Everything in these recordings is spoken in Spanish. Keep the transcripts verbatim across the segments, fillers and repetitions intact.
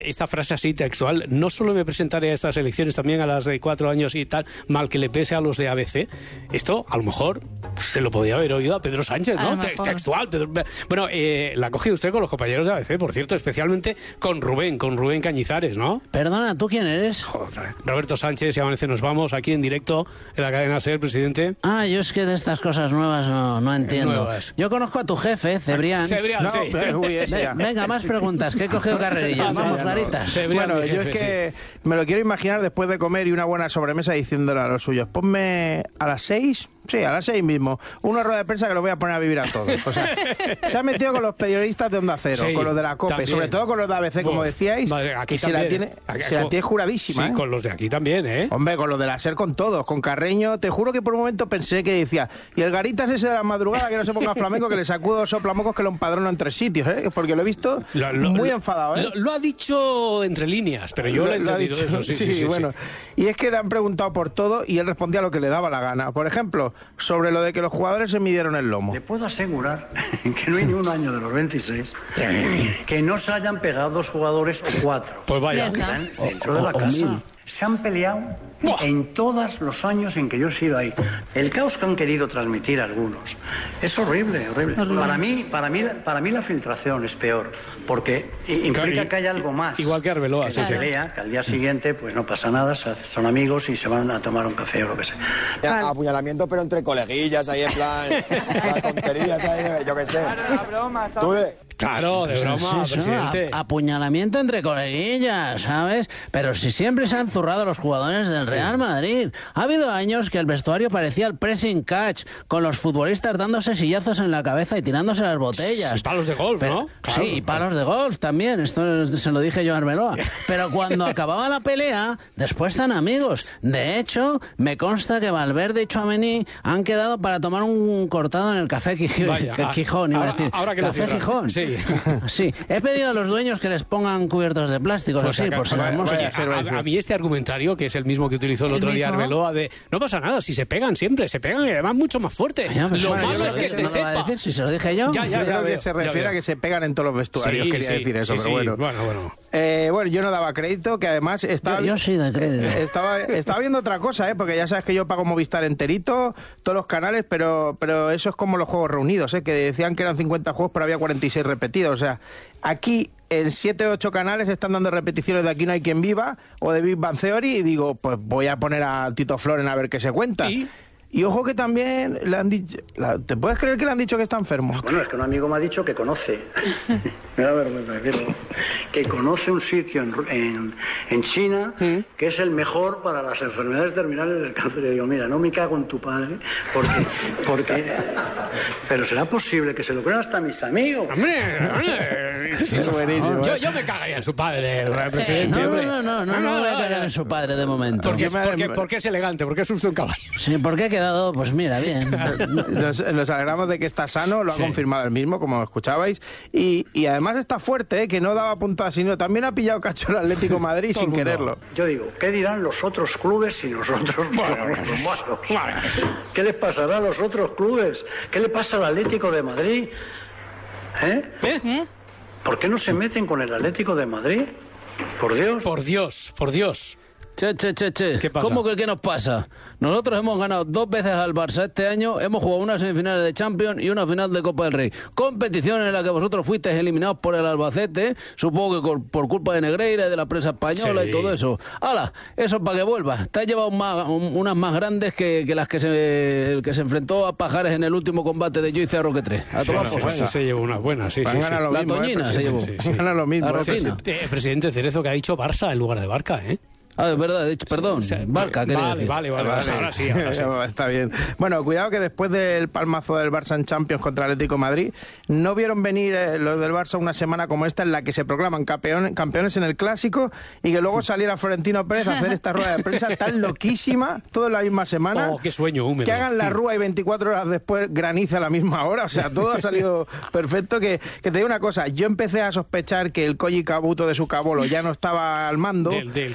Esta frase así textual: no solo me presentaré a estas elecciones, también a las de cuatro años y tal, mal que le pese a los de A B C. Esto, a lo mejor, se lo podía haber oído a Pedro Sánchez, ¿no? Te textual. Pedro... Bueno, eh, la ha cogido usted con los compañeros de A B C, por cierto, especialmente con Rubén, con Rubén Cañizares, ¿no? Perdona, ¿tú quién eres? Joder, Roberto Sánchez, y Amanece Nos Vamos, aquí en directo en la cadena SER, presidente. Ah, yo es que de estas cosas nuevas no, no entiendo. Nuevas. Yo conozco a tu jefe, Cebrián. Cebrián, no, sí. pero, uy, ese ya. Venga, más preguntas, que he cogido carrerillas. Vamos, ya, Claritas. Cebrián, Bueno, mi yo jefe, es que sí. me lo quiero imaginar después de comer y una buena sobremesa diciéndole a los suyos: ponme a las seis, sí, a las seis mismo, una rueda de prensa que lo voy a poner a vivir a todos. O sea, se ha metido con los periodistas de Onda Cero, Sí, con los de la COPE, también. sobre todo con los de A B C, como Uf, decíais, vale, aquí que se la, también. tiene, Aquí- se la con- tiene juradísima. Sí, ¿eh? con los de aquí también, ¿eh? Hombre, con los de la SER, con todos, con Carreño. Te juro que por un momento pensé que decía: y el Garitas ese de la madrugada, que no se ponga flamenco, que le sacudo soplamocos, que lo empadrono en tres sitios, ¿eh? Porque lo he visto Lo- lo- muy lo- enfadado, ¿eh? Lo, lo ha dicho entre líneas, pero yo lo, he Lo- lo ha entendido dicho, eso, sí, sí, sí, bueno. sí. Y es que le han preguntado por todo y él respondía lo que le daba la gana. Por ejemplo, sobre lo de que los jugadores se midieron el lomo. Le puedo asegurar que no hay ni un año de los veintiséis que no se hayan pegado dos jugadores o cuatro. Pues vaya. Están dentro de la casa. Se han peleado en todos los años en que yo he sido ahí. El caos que han querido transmitir algunos es horrible, horrible. Para mí, para mí, para mí la filtración es peor, porque implica Claro, que hay algo más. igual que Arbeloa, que sí, se sí. pelea, que al día siguiente pues no pasa nada, se hace- son amigos y se van a tomar un café o lo que sea. Ya, apuñalamiento, pero entre coleguillas, ahí en plan, las tonterías, ahí, yo qué sé. Tú de- Claro, de broma, Sí, eso, presidente. a- apuñalamiento entre coleguillas, ¿sabes? Pero si siempre se han zurrado los jugadores del Real Madrid. Ha habido años que el vestuario parecía el pressing catch, con los futbolistas dándose sillazos en la cabeza y tirándose las botellas. Y palos de golf, Pero- ¿no? Claro. Sí, y palos de golf también. Esto se lo dije yo a Arbeloa. Pero cuando acababa la pelea, después están amigos. De hecho, me consta que Valverde y Tchouaméni han quedado para tomar un cortado en el Café Quij- Vaya, que- ah, Gijón, iba ahora- a decir. ahora que lo Café cierran. Gijón. Sí. Sí, he pedido a los dueños que les pongan cubiertos de plástico, Pues así, acá- por si las vaya- moscas. vaya, a, a- a mí este argumentario, que es el mismo que utilizó el, ¿El otro día mismo? Arbeloa, de no pasa nada, si se pegan siempre, se pegan y además mucho más fuerte. Ay, hombre, Lo bueno, malo yo es lo que sé, se no lo va a sepa. decir, si se lo dije yo. Ya, ya, Yo ya creo veo, que se ya refiere veo. a que se pegan en todos los vestuarios, Sí, quería sí, decir eso, sí, pero sí. bueno. Bueno, bueno. Eh, bueno, yo no daba crédito, que además estaba... Yo, yo sí de crédito. Estaba, estaba viendo otra cosa, ¿eh? Porque ya sabes que yo pago Movistar enterito, todos los canales, pero, pero eso es como los juegos reunidos, ¿eh? Que decían que eran cincuenta juegos, pero había cuarenta y seis repetidos. O sea, aquí en siete o ocho canales están dando repeticiones de Aquí no hay quien viva o de Big Bang Theory y digo, pues voy a poner a Tito Floren a ver qué se cuenta. ¿Y? Y ojo que también le han dicho... la- ¿Te puedes creer que le han dicho que está enfermo? Bueno, es que un amigo me ha dicho que conoce, me da vergüenza decirlo, que conoce un sitio en, en, en China que es el mejor para las enfermedades terminales del cáncer. Y digo, mira, no me cago en tu padre, porque, porque, pero será posible que se lo crean hasta mis amigos. Hombre, hombre. Sí, Es buenísimo, Yo, ¿eh? yo me cagaría en su padre, el presidente, No, hombre. no, no, no, no, no voy a cagar en su padre de momento. Porque, Porque me- porque, porque es elegante, porque es justo un caballo. Sí, porque he quedado, pues mira, bien. Nos, nos alegramos de que está sano, lo ha Sí. confirmado él mismo, como escuchabais, y, y además está fuerte, ¿eh? Que no daba puntadas, sino también ha pillado cacho el Atlético de Madrid Todo el sin mundo. quererlo. Yo digo, ¿qué dirán los otros clubes si nosotros somos los malos? ¿Qué les pasará a los otros clubes? ¿Qué le pasa al Atlético de Madrid? ¿Eh? ¿Eh? ¿Por qué no se meten con el Atlético de Madrid? Por Dios. Por Dios, por Dios. Che, che, che, che. ¿Qué pasa? ¿Cómo que qué nos pasa? Nosotros hemos ganado dos veces al Barça este año, hemos jugado una semifinal de Champions y una final de Copa del Rey. Competición en la que vosotros fuisteis eliminados por el Albacete, supongo que por, por culpa de Negreira y de la prensa española Sí. y todo eso. ¡Hala! Eso es para que vuelva. Te has llevado más, un- unas más grandes que, que las que se, el que se enfrentó a Pajares en el último combate de Yo hice a Roque tres. A Sí, tomar sí, por sí, saco. se llevó una buena, sí, Van sí, a sí. ganar lo La mismo, ¿eh, Toñina se presidente? llevó. Van a ganar lo mismo, La ¿eh, Rocina. presidente? Eh, presidente Cerezo, que ha dicho Barça en lugar de Barca, ¿eh? Ah, es verdad, he dicho, perdón. O sea, Barca, quería vale, decir. vale, vale, vale. Ahora sí, ahora sí. Está bien. Bueno, cuidado que después del palmazo del Barça en Champions contra el Atlético de Madrid, no vieron venir eh, los del Barça una semana como esta en la que se proclaman campeón- campeones en el Clásico y que luego saliera Florentino Pérez a hacer esta rueda de prensa tan loquísima, todo en la misma semana. Oh, qué sueño húmedo. Que hagan la rúa y veinticuatro horas después graniza a la misma hora. O sea, todo ha salido perfecto. Que, que te digo una cosa, yo empecé a sospechar que el Koji Kabuto de su cabolo ya no estaba al mando. Del, del cabolo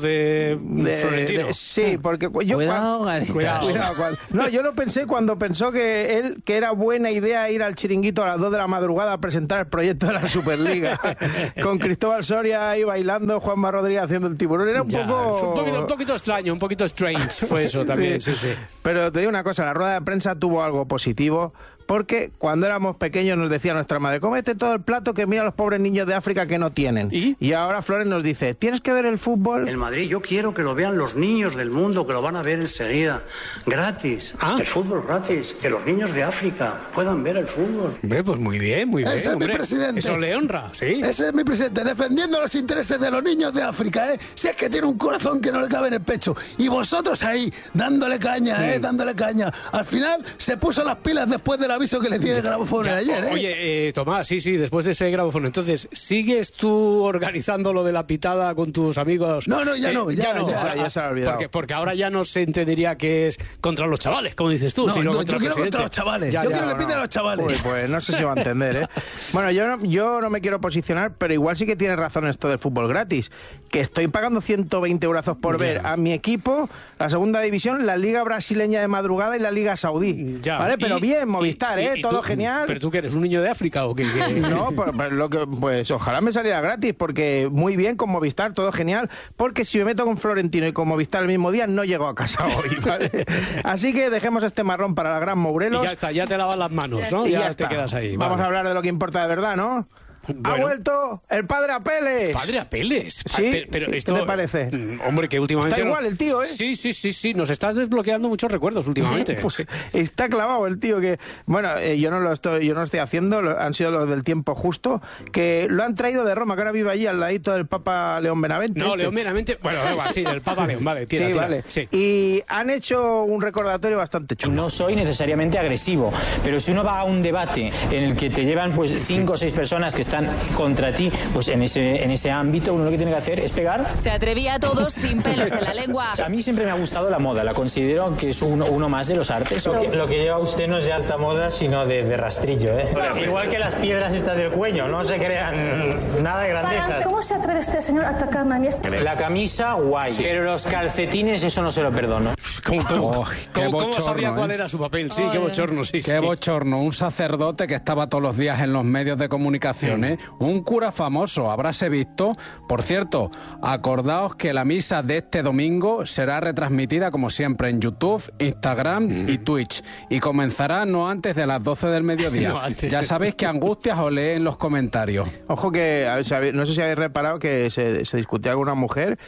de, de Florentino. De, sí, porque yo... Cuidado, cuando, Garita. cuidado, cuidado, cuando, no, yo lo pensé cuando pensó que él, que era buena idea ir al Chiringuito a las dos de la madrugada a presentar el proyecto de la Superliga. Con Cristóbal Soria ahí bailando, Juanma Rodríguez haciendo el tiburón. Era un Ya, poco... un poquito... Un poquito extraño, un poquito strange fue eso también, sí, sí. sí. Pero te digo una cosa, la rueda de prensa tuvo algo positivo, porque cuando éramos pequeños nos decía nuestra madre, cómete todo el plato que mira a los pobres niños de África que no tienen. ¿Y? Y ahora Flores nos dice, ¿tienes que ver el fútbol? El Madrid, yo quiero que lo vean los niños del mundo, que lo van a ver enseguida, gratis. Ah. El fútbol gratis, que los niños de África puedan ver el fútbol. Hombre, pues muy bien, muy bien. Ese es hombre. mi presidente. Eso le honra, sí. Ese es mi presidente, defendiendo los intereses de los niños de África, ¿eh? Si es que tiene un corazón que no le cabe en el pecho. Y vosotros ahí, dándole caña, ¿eh? Dándole caña. Al final, se puso las pilas después del aviso que le tiene el grabófono Ya, ayer, ¿eh? Oye, eh, Tomás, sí, sí, después de ese grabófono. Entonces, ¿sigues tú organizando lo de la pitada con tus amigos? No, no, ya Eh, no, ya, no. ya, ya, ya se ha olvidado. Porque, porque ahora ya no se entendería que es contra los chavales, como dices tú, No, sino no, contra yo el quiero presidente. contra los chavales. Ya, yo ya, quiero que no. piten a los chavales. Uy, pues no sé si va a entender, ¿eh? Bueno, yo no, yo no me quiero posicionar, pero igual sí que tiene razón esto del fútbol gratis. Que estoy pagando ciento veinte euros por ver Ya. a mi equipo, la segunda división, la Liga Brasileña de madrugada y la Liga Saudí. Ya. ¿Vale? Pero Y- bien, Movistar, y- ¿eh? y Todo tú- genial. ¿Pero tú qué eres, un niño de África o qué? qué? No, pues, pues lo que, pues ojalá me saliera gratis, porque muy bien con Movistar, todo genial, porque si me meto con Florentino y con Movistar el mismo día, no llego a casa hoy, ¿vale? Así que dejemos este marrón para la gran Mourelos. Y ya está, ya te lavas las manos, ¿no? y ya, ya te está. quedas ahí. Vamos vale. a hablar de lo que importa de verdad, ¿no? Ha Bueno. vuelto el padre Apeles. Padre Apeles. Sí, Ah, pero, pero esto, ¿qué te parece? Mm, Hombre, que últimamente... Está no- igual el tío, ¿eh? Sí, sí, sí, sí. Nos estás desbloqueando muchos recuerdos últimamente. Pues está clavado el tío que, bueno, eh, yo no lo estoy, yo no lo estoy haciendo, lo- han sido los del tiempo justo, que lo han traído de Roma, que ahora vive allí al ladito del Papa León Benavente. No, este. León meramente... Bueno, da igual, sí, del Papa León, vale, tira, sí, tira. vale. Sí. Y han hecho un recordatorio bastante chulo. No soy necesariamente agresivo, pero si uno va a un debate en el que te llevan pues cinco o seis personas que están contra ti, pues en ese, en ese ámbito uno lo que tiene que hacer es pegar. Se atrevía a todos sin pelos en la lengua. A mí siempre me ha gustado la moda, la considero que es uno, uno más de los artes. Lo que, lo que lleva usted no es de alta moda, sino de, de rastrillo, ¿eh? Igual que las piedras estas del cuello, no se crean nada de grandezas. ¿Cómo se atreve este señor a atacarme a mí? La camisa, guay, pero los calcetines, eso no se lo perdono. ¿Cómo, cómo, Oh, qué cómo- cómo bochorno, sabía ¿eh? cuál era su papel? Sí, qué bochorno, sí. Qué sí. bochorno, un sacerdote que estaba todos los días en los medios de comunicación, ¿eh? Un cura famoso, habráse visto. Por cierto, acordaos que la misa de este domingo será retransmitida como siempre en YouTube, Instagram y Twitch. Y comenzará no antes de las doce del mediodía. No antes. Ya sabéis que Angustias os lee en los comentarios. Ojo que, a ver, sabe- no sé si habéis reparado que se, se discutía con una mujer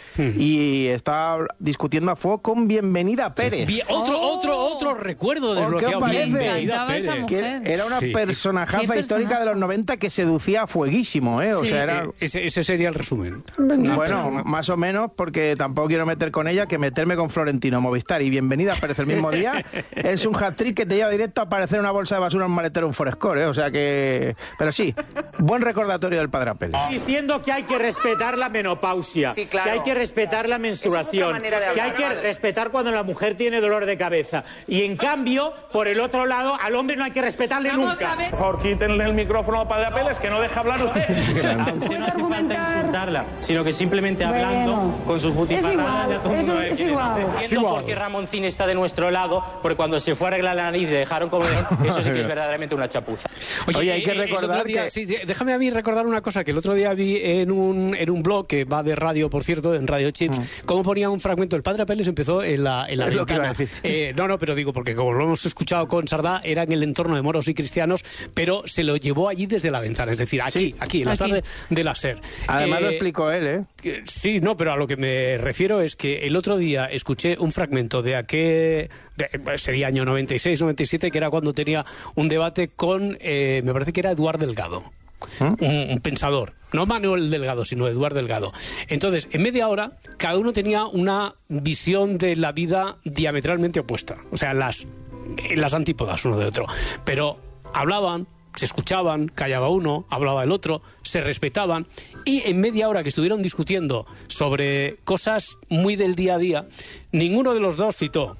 y estaba discutiendo a fuego con Bienvenida Pérez. Bien, otro, otro, otro recuerdo ¿Por qué desbloqueado. os parece? Bienvenida Me encantaba esa Pérez. mujer. Que era una Sí. personajaza ¿Qué histórica personaje? de los noventa que seducía a fueguísimo, ¿eh? O Sí. sea, era... Eh, ese, ese sería el resumen. Bueno, más o menos, porque tampoco quiero meter con ella que meterme con Florentino Movistar y Bienvenida Pérez el mismo día es un hat-trick que te lleva directo a aparecer una bolsa de basura en un maletero un Forescore, ¿eh? O sea que... Pero sí, buen recordatorio del padre Apeles. Diciendo que hay que respetar la menopausia, Sí, claro. que hay que respetar la menstruación, manera de que hay hablar. que respetar cuando la mujer tiene dolor de cabeza. Y en cambio, por el otro lado, al hombre no hay que respetarle Vamos nunca. a ver. Por favor, quítenle el micrófono al padre Apeles, que no deja hablar usted. ¿Puede argumentar? insultarla, sino que simplemente Bueno, hablando con sus es butifarradas igual, ya todo el es, mundo es quiere igual. hacer. Entiendo por qué Ramoncín está de nuestro lado, porque cuando se fue a arreglar la nariz y le dejaron como eso sí que es verdaderamente una chapuza. Oye, hay que eh, el recordar otro día- que- sí, de- déjame a mí recordar una cosa que el otro día vi en un, en un blog que va de radio, por cierto, en Radio Chips, cómo ponía un fragmento. El padre Apeles empezó en la, en la Es lo que iba a ventana. decir. Eh, no, no, pero digo, porque como lo hemos escuchado con Sardá, era en el entorno de moros y cristianos, pero se lo llevó allí desde la ventana, es decir, aquí, aquí, en la Aquí. tarde de la SER. Además Eh, lo explicó él, ¿eh? que- Sí, no, pero a lo que me refiero es que el otro día escuché un fragmento de aquel, de- sería año noventa y seis, noventa y siete, que era cuando tenía un debate con, eh, me parece que era Eduard Delgado. Un, un pensador, no Manuel Delgado, sino Eduard Delgado. Entonces, en media hora, cada uno tenía una visión de la vida diametralmente opuesta. O sea, las, las antípodas uno de otro. Pero hablaban, se escuchaban, callaba uno, hablaba el otro, se respetaban, y en media hora que estuvieron discutiendo sobre cosas muy del día a día, ninguno de los dos citó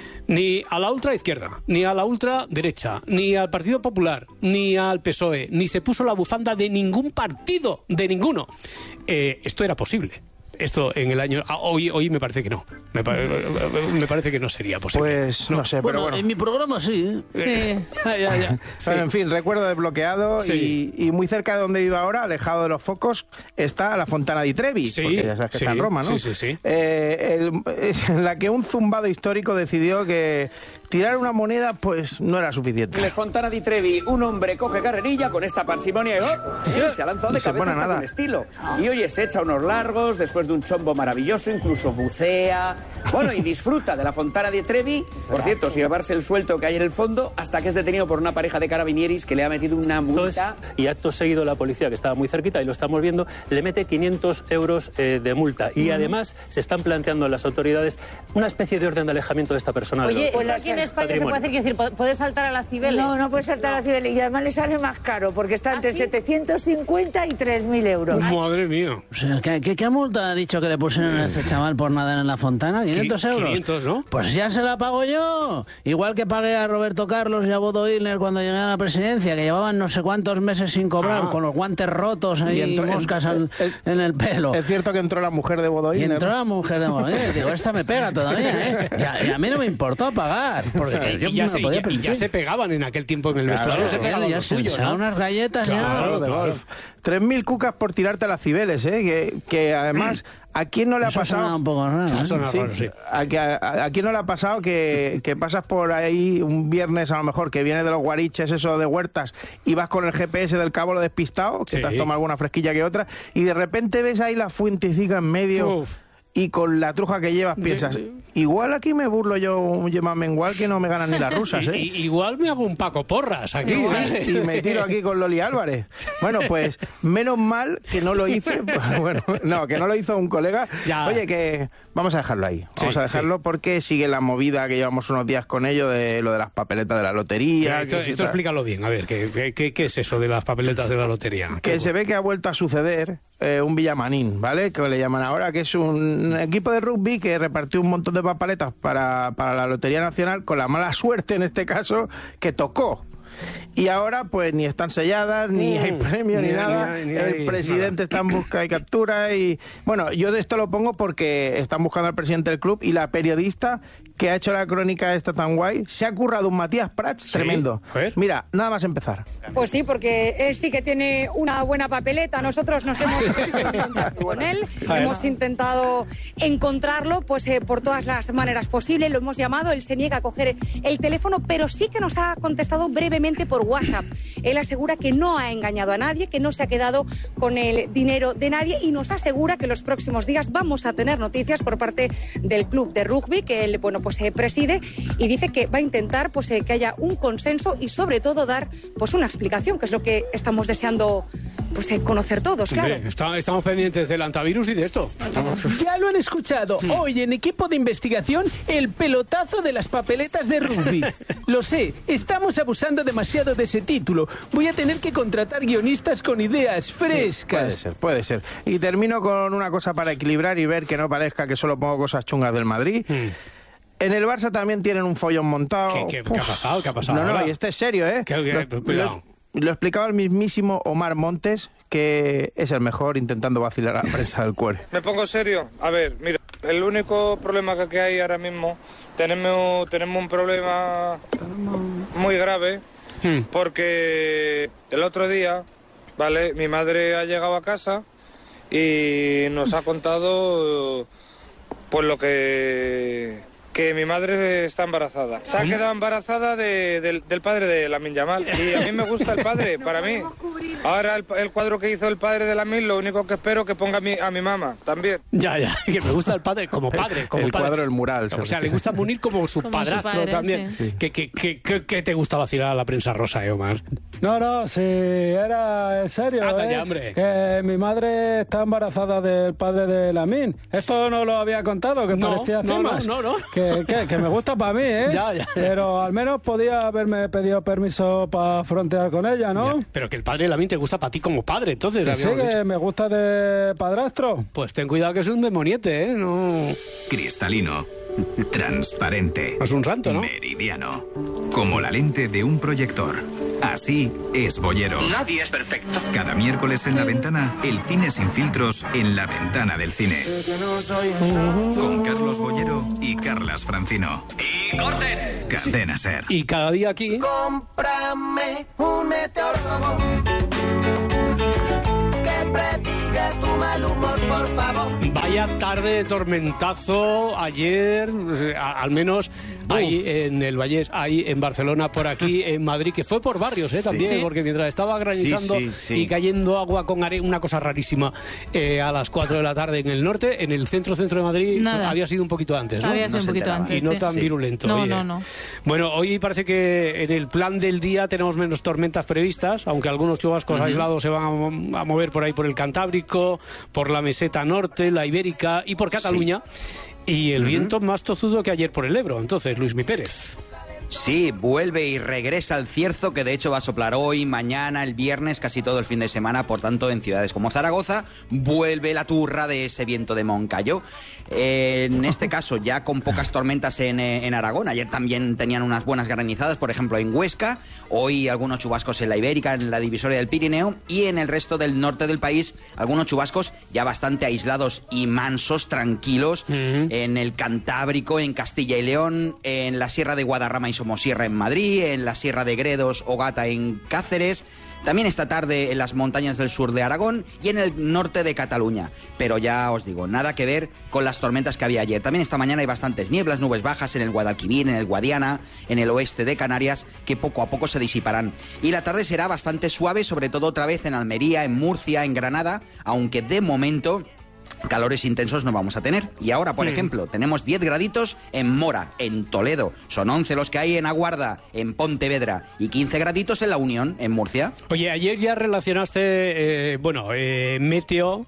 ni a la ultraizquierda, ni a la ultraderecha, ni al Partido Popular, ni al P S O E, ni se puso la bufanda de ningún partido, de ninguno. Eh, esto era posible. esto en el año... ah, hoy, hoy me parece que no. Me, pa- me parece que no sería posible. Pues no, sé, Bueno, pero bueno. en mi programa sí. Sí. Ah, ya, ya. Sí. Bueno, en fin, recuerdo desbloqueado Sí. y, y muy cerca de donde vivo ahora, alejado de los focos, está la Fontana di Trevi, Sí, porque ya sabes que sí, está en Roma, ¿no? sí, sí, sí. Eh, el- es en la que un zumbado histórico decidió que tirar una moneda pues no era suficiente. Les Fontana di Trevi, un hombre coge carrerilla con esta parsimonia y ¡oh! se ha lanzado No de se cabeza pone hasta nada. con estilo. Y oye, se echa unos largos después de un chombo maravilloso, incluso bucea. Bueno, y disfruta de la Fontana di Trevi, por cierto, sin llevarse el suelto que hay en el fondo, hasta que es detenido por una pareja de carabinieris que le ha metido una multa. Y acto seguido la policía, que estaba muy cerquita y lo estamos viendo, le mete quinientos euros eh, de multa. Y además se están planteando en las autoridades una especie de orden de alejamiento de esta persona. Oye, de los- esto aquí en España se puede patrimonio. hacer, quiero decir, ¿puede- ¿puede saltar a la Cibeles? No, no puede saltar a la Cibeles y además le sale más caro porque está entre ¿Ah, sí? setecientos cincuenta y tres mil euros. Madre mía. O sea, ¿qué, qué, qué multa ha dicho que le pusieron a este chaval por nadar en la fontana? ¿quinientos euros? quinientos, ¿no? Pues ya se la pago yo. Igual que pagué a Roberto Carlos y a Bodo Illner cuando llegué a la presidencia, que llevaban no sé cuántos meses sin cobrar, Ah. con los guantes rotos Y ahí y entró- moscas el- al- el- en el pelo. Es cierto que entró la mujer de Bodo Y Illner, entró ¿no? la mujer de Bodo Illner. Digo, esta me pega todavía, ¿eh? Y a, y a mí no me importó pagar. Porque Y, yo y ya me se, lo podía y ya- y ya permitir. se pegaban en aquel tiempo en el Claro, vestuario, se claro, pegaban ya los se suyos, echaban ¿no? unas galletas ya. Claro, de claro. golf. Tres mil cucas por tirarte a las Cibeles, ¿eh? Que, que además, ¿a quién no le ha Eso suena pasado? un poco raro, Eso ¿eh? suena Sí, raro, sí. ¿A, que- a- a quién no le ha pasado que, que pasas por ahí un viernes a lo mejor que viene de los guariches, eso de Huertas, y vas con el G P S del cabo lo despistado, que Sí. te has tomado alguna fresquilla que otra, y de repente ves ahí la fuentecica en medio Uf. y con la truja que llevas piensas, igual aquí me burlo yo un yema mengual que no me ganan ni las rusas, ¿eh? I- i- igual me hago un Paco Porras aquí. Igual, ¿sabes? y me tiro aquí con Loli Álvarez. Bueno, pues menos mal que no lo hice. Bueno, no, que no lo hizo un colega. Ya. Oye, que vamos a dejarlo ahí. Vamos Sí, a dejarlo sí. porque sigue la movida que llevamos unos días con ello de lo de las papeletas de la lotería. esto que, si esto tal. explícalo bien, a ver, ¿qué, qué, qué- qué es eso de las papeletas de la lotería? Que se ve que ha vuelto a suceder eh, un Villamanín, ¿vale? Que le llaman ahora, que es un equipo de rugby que repartió un montón de papeletas para, para la Lotería Nacional, con la mala suerte en este caso que tocó. Y ahora pues ni están selladas, ni Mm, hay premio, ni, ni- nada. ni- ni el hay presidente nada. está en busca y captura y... Bueno, yo de esto lo pongo porque están buscando al presidente del club y la periodista que ha hecho la crónica esta tan guay se ha currado un Matías Prats Sí, tremendo. a ver. Mira, nada más empezar. Pues sí, porque él sí que tiene una buena papeleta. Nosotros nos hemos puesto en contacto con él, hemos intentado encontrarlo pues eh, por todas las maneras posibles. Lo hemos llamado, él se niega a coger el teléfono, pero sí que nos ha contestado brevemente por WhatsApp. Él asegura que no ha engañado a nadie, que no se ha quedado con el dinero de nadie y nos asegura que los próximos días vamos a tener noticias por parte del club de rugby que él bueno pues eh, preside y dice que va a intentar pues eh, que haya un consenso y sobre todo dar pues una explicación, que es lo que estamos deseando pues eh, conocer todos, claro. Hombre, está- estamos pendientes del antivirus y de esto. Ya lo han escuchado. Hoy en Equipo de Investigación, el pelotazo de las papeletas de rugby. Lo sé, estamos abusando demasiado de ese título. Voy a tener que contratar guionistas con ideas Sí, frescas. puede ser, puede ser. Y termino con una cosa para equilibrar y ver que no parezca que solo pongo cosas chungas del Madrid. En el Barça también tienen un follón montado. ¿Qué, qué- qué ha pasado? ¿Qué ha pasado No, no, ahora? y este es serio, ¿eh? ¿Qué- qué- Lo- cuidado. Lo, lo explicaba el mismísimo Omar Montes, que es el mejor intentando vacilar a la prensa del cuore. ¿Me pongo serio? A ver, mira, el único problema que hay ahora mismo, tenemos, tenemos un problema muy grave, porque el otro día, ¿vale? Mi madre ha llegado a casa y nos ha contado, pues lo que... que mi madre está embarazada. Se ha quedado embarazada de- del, del padre de Lamine Yamal. Y a mí me gusta el padre, para mí. Ahora el, el cuadro que hizo el padre de Lamine, lo único que espero que ponga a mi, a mi mamá también. Ya, ya, que me gusta el padre como padre. Como El padre. cuadro, el mural. O sea, le gusta Munir como su Como su padrastro padre, también. sí. ¿Qué, qué, qué, qué- qué te gusta vacilar a la prensa rosa, eh, Omar? No, no, si era en serio, Anda ¿eh? ya, hombre. Que mi madre está embarazada del padre de Lamine. Esto no lo había contado, que No, parecía no, cimas. no, no, no. Que, que, que me gusta para mí, ¿eh? Ya, ya. Pero al menos podía haberme pedido permiso para frontear con ella, ¿no? Ya, pero que el padre de Lamine te gusta para ti como padre, entonces. Que sí, habíamos que dicho. me gusta de padrastro. Pues ten cuidado que es un demoniete, ¿eh? No... Cristalino. Transparente. Es un santo, ¿no? Meridiano. Como la lente de un proyector. Así es Bollero. Nadie es perfecto. Cada miércoles en La Ventana, el cine sin filtros en La Ventana del Cine. Con Carlos Bollero y Carlas Francino. ¡Y corten! Cadena Ser. Y cada día aquí... Cómprame un meteorólogo que prediga tu mal humor, por favor. Vaya tarde de tormentazo ayer, a, al menos ahí en el Vallés, ahí en Barcelona, por aquí en Madrid, que fue por barrios eh, también, Sí. porque mientras estaba granizando Sí, sí, sí. y cayendo agua con arena, una cosa rarísima, eh, a las cuatro de la tarde en el norte, en el centro-centro de Madrid Nada. había sido un poquito antes, ¿no? Había sido un poquito antes, Y no sí. tan Sí. virulento. No, oye. no, no. Bueno, hoy parece que en el plan del día tenemos menos tormentas previstas, aunque algunos chubascos Ujú. aislados se van a, mo- a mover por ahí por el Cantábrico, por la meseta norte, la Ibérica y por Cataluña. Y el Ujú. viento más tozudo que ayer por el Ebro. Entonces, Luis Mi Pérez. Sí, vuelve y regresa el cierzo, que de hecho va a soplar hoy, mañana, el viernes, casi todo el fin de semana. Por tanto, en ciudades como Zaragoza, vuelve la turra de ese viento de Moncayo. Eh, en este caso, ya con pocas tormentas en, eh, en Aragón. Ayer también tenían unas buenas granizadas, por ejemplo, en Huesca. Hoy algunos chubascos en la Ibérica, en la divisoria del Pirineo. Y en el resto del norte del país, algunos chubascos ya bastante aislados y mansos, tranquilos. En el Cantábrico, en Castilla y León, en la Sierra de Guadarrama y Somosierra en Madrid, en la Sierra de Gredos o Gata en Cáceres, también esta tarde en las montañas del sur de Aragón y en el norte de Cataluña. Pero ya os digo, nada que ver con las tormentas que había ayer. También esta mañana hay bastantes nieblas, nubes bajas en el Guadalquivir, en el Guadiana, en el oeste de Canarias, que poco a poco se disiparán. Y la tarde será bastante suave, sobre todo otra vez en Almería, en Murcia, en Granada, aunque de momento calores intensos no vamos a tener. Y ahora, por Mm. ejemplo, tenemos diez graditos en Mora, en Toledo. Son once los que hay en Aguarda, en Pontevedra. Y quince graditos en La Unión, en Murcia. Oye, ayer ya relacionaste, eh, bueno, eh, meteo,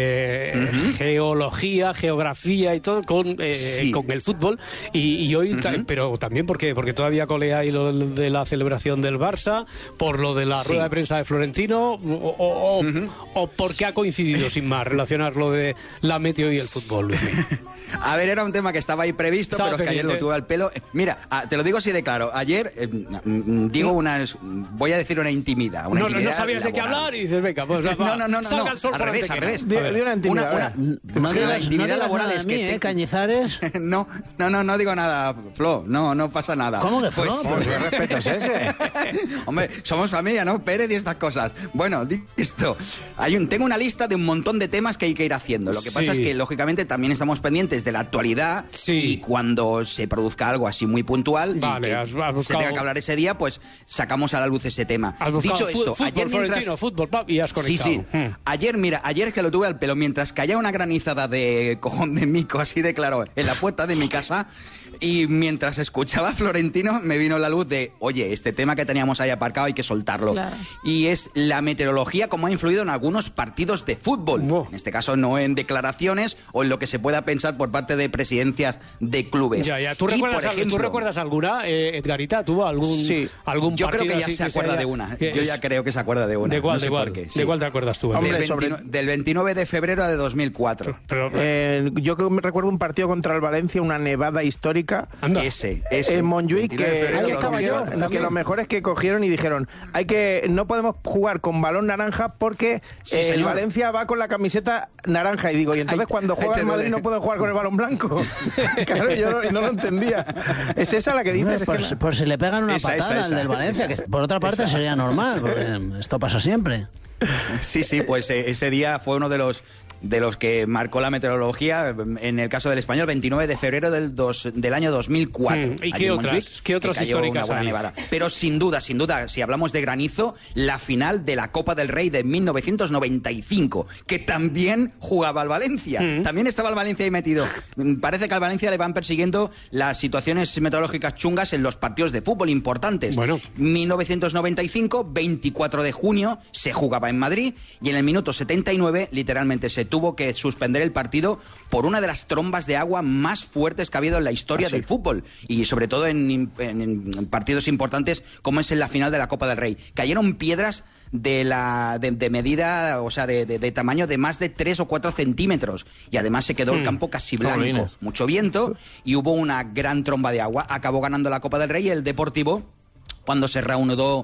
eh, geología, geografía y todo con, eh, Sí. con el fútbol. Y, y hoy, ta- Ujú. pero también porque, porque todavía colea ahí lo de la celebración del Barça, por lo de la Sí. rueda de prensa de Florentino, o, o, o- o porque ha coincidido sin más relacionar lo de la meteo y el fútbol, Luis. A ver, era un tema que estaba ahí previsto, Estaba pero es que ayer pendiente. lo tuve al pelo. Eh, Mira, ah, te lo digo así de claro. Ayer eh, mm, digo unas... Voy a decir una intimidad. Una No, no, no intimidad sabías de qué laboral. hablar y dices, venga, pues va, No, no, no, no, salga no. el sol Al por revés, al Antequera. revés. A ver. Di una intimidad, Una, ahora. una, No la digas, intimidad no digas laboral nada es de mí, que ¿eh, te- Cañizares? no, no, no, no digo nada, Flo. No, no pasa nada. ¿Cómo que Flo? Pues, Pues, ¿qué respeto es ese? Hombre, somos familia, ¿no? Pérez y estas cosas. Bueno, listo. Hay un, tengo una lista de un montón de temas que hay que ir haciendo. Lo que pasa Sí. es que, lógicamente, también estamos pendientes de la actualidad. Y cuando se produzca algo así muy puntual y Vale, que has- has se buscado- tenga que hablar ese día, pues sacamos a la luz ese tema. Has buscado Dicho fu- esto, fútbol, ayer mientras... Florentino, fútbol, pap, y has Sí, conectado. sí. Hmm. Ayer, mira, ayer es que lo tuve al pelo, mientras caía una granizada de cojón de mico, así de claro, en la puerta de mi casa, y mientras escuchaba a Florentino, me vino la luz de, oye, este tema que teníamos ahí aparcado hay que soltarlo. Claro. Y es la meteorología como ha influido en algunos partidos de fútbol. En este caso, no en declaraciones o en lo que se pueda pensar por parte de presidencias de clubes. Ya, ya. ¿Tú Y, recuerdas, por al- ¿tú ejemplo, recuerdas alguna, eh, Edgarita? ¿Tuvo algún, Sí. algún Yo creo partido que ya así se que acuerda haya- de una. que Yo es- ya creo que se acuerda de una. ¿De cuál, No sé de cuál? por qué, ¿De sí. cuál te acuerdas tú? Del, Hombre, veintinueve del veintinueve de febrero de dos mil cuatro. Eh, yo creo que me recuerdo un partido contra el Valencia, una nevada histórica. Ese, ese. En Montjuic, veintinueve de que, febrero de que dos mil cuatro. cogieron- que lo mejor es que cogieron y dijeron, hay que no podemos jugar con balón naranja porque Sí, eh, el señor. Valencia va con la camiseta naranja. Y digo, y entonces Ay, cuando ay, juega te el Madrid duele. no puede jugar con el balón blanco. Claro, yo no, no lo entendía. ¿Es esa la que dices? Hombre, Es por, que si- no- por si le pegan una Esa, esa, patada al esa. del Valencia, que por otra parte Esa. sería normal, porque esto pasa siempre. Sí, sí, pues eh, ese día fue uno de los de los que marcó la meteorología, en el caso del Español, veintinueve de febrero del, dos, del año dos mil cuatro. Mm, ¿y Allí qué en otras? Montjuic, ¿Qué otras que cayó históricas una buena hay? nevada. Pero sin duda, sin duda, si hablamos de granizo, la final de la Copa del Rey de mil novecientos noventa y cinco, que también jugaba al Valencia. Mm. También estaba el Valencia ahí metido. Mm, Parece que al Valencia le van persiguiendo las situaciones meteorológicas chungas en los partidos de fútbol importantes. Bueno. mil novecientos noventa y cinco, veinticuatro de junio, se jugaba en Madrid y en el minuto setenta y nueve, literalmente, se tuvo que suspender el partido por una de las trombas de agua más fuertes que ha habido en la historia ¿Ah, sí? del fútbol y sobre todo en, en- en partidos importantes como es en la final de la Copa del Rey. Cayeron piedras de la de, de medida, o sea, de, de- de tamaño de más de tres o cuatro centímetros y además se quedó el Mm. campo casi blanco, Jolines. mucho viento y hubo una gran tromba de agua. Acabó ganando la Copa del Rey y el Deportivo, cuando se reanudó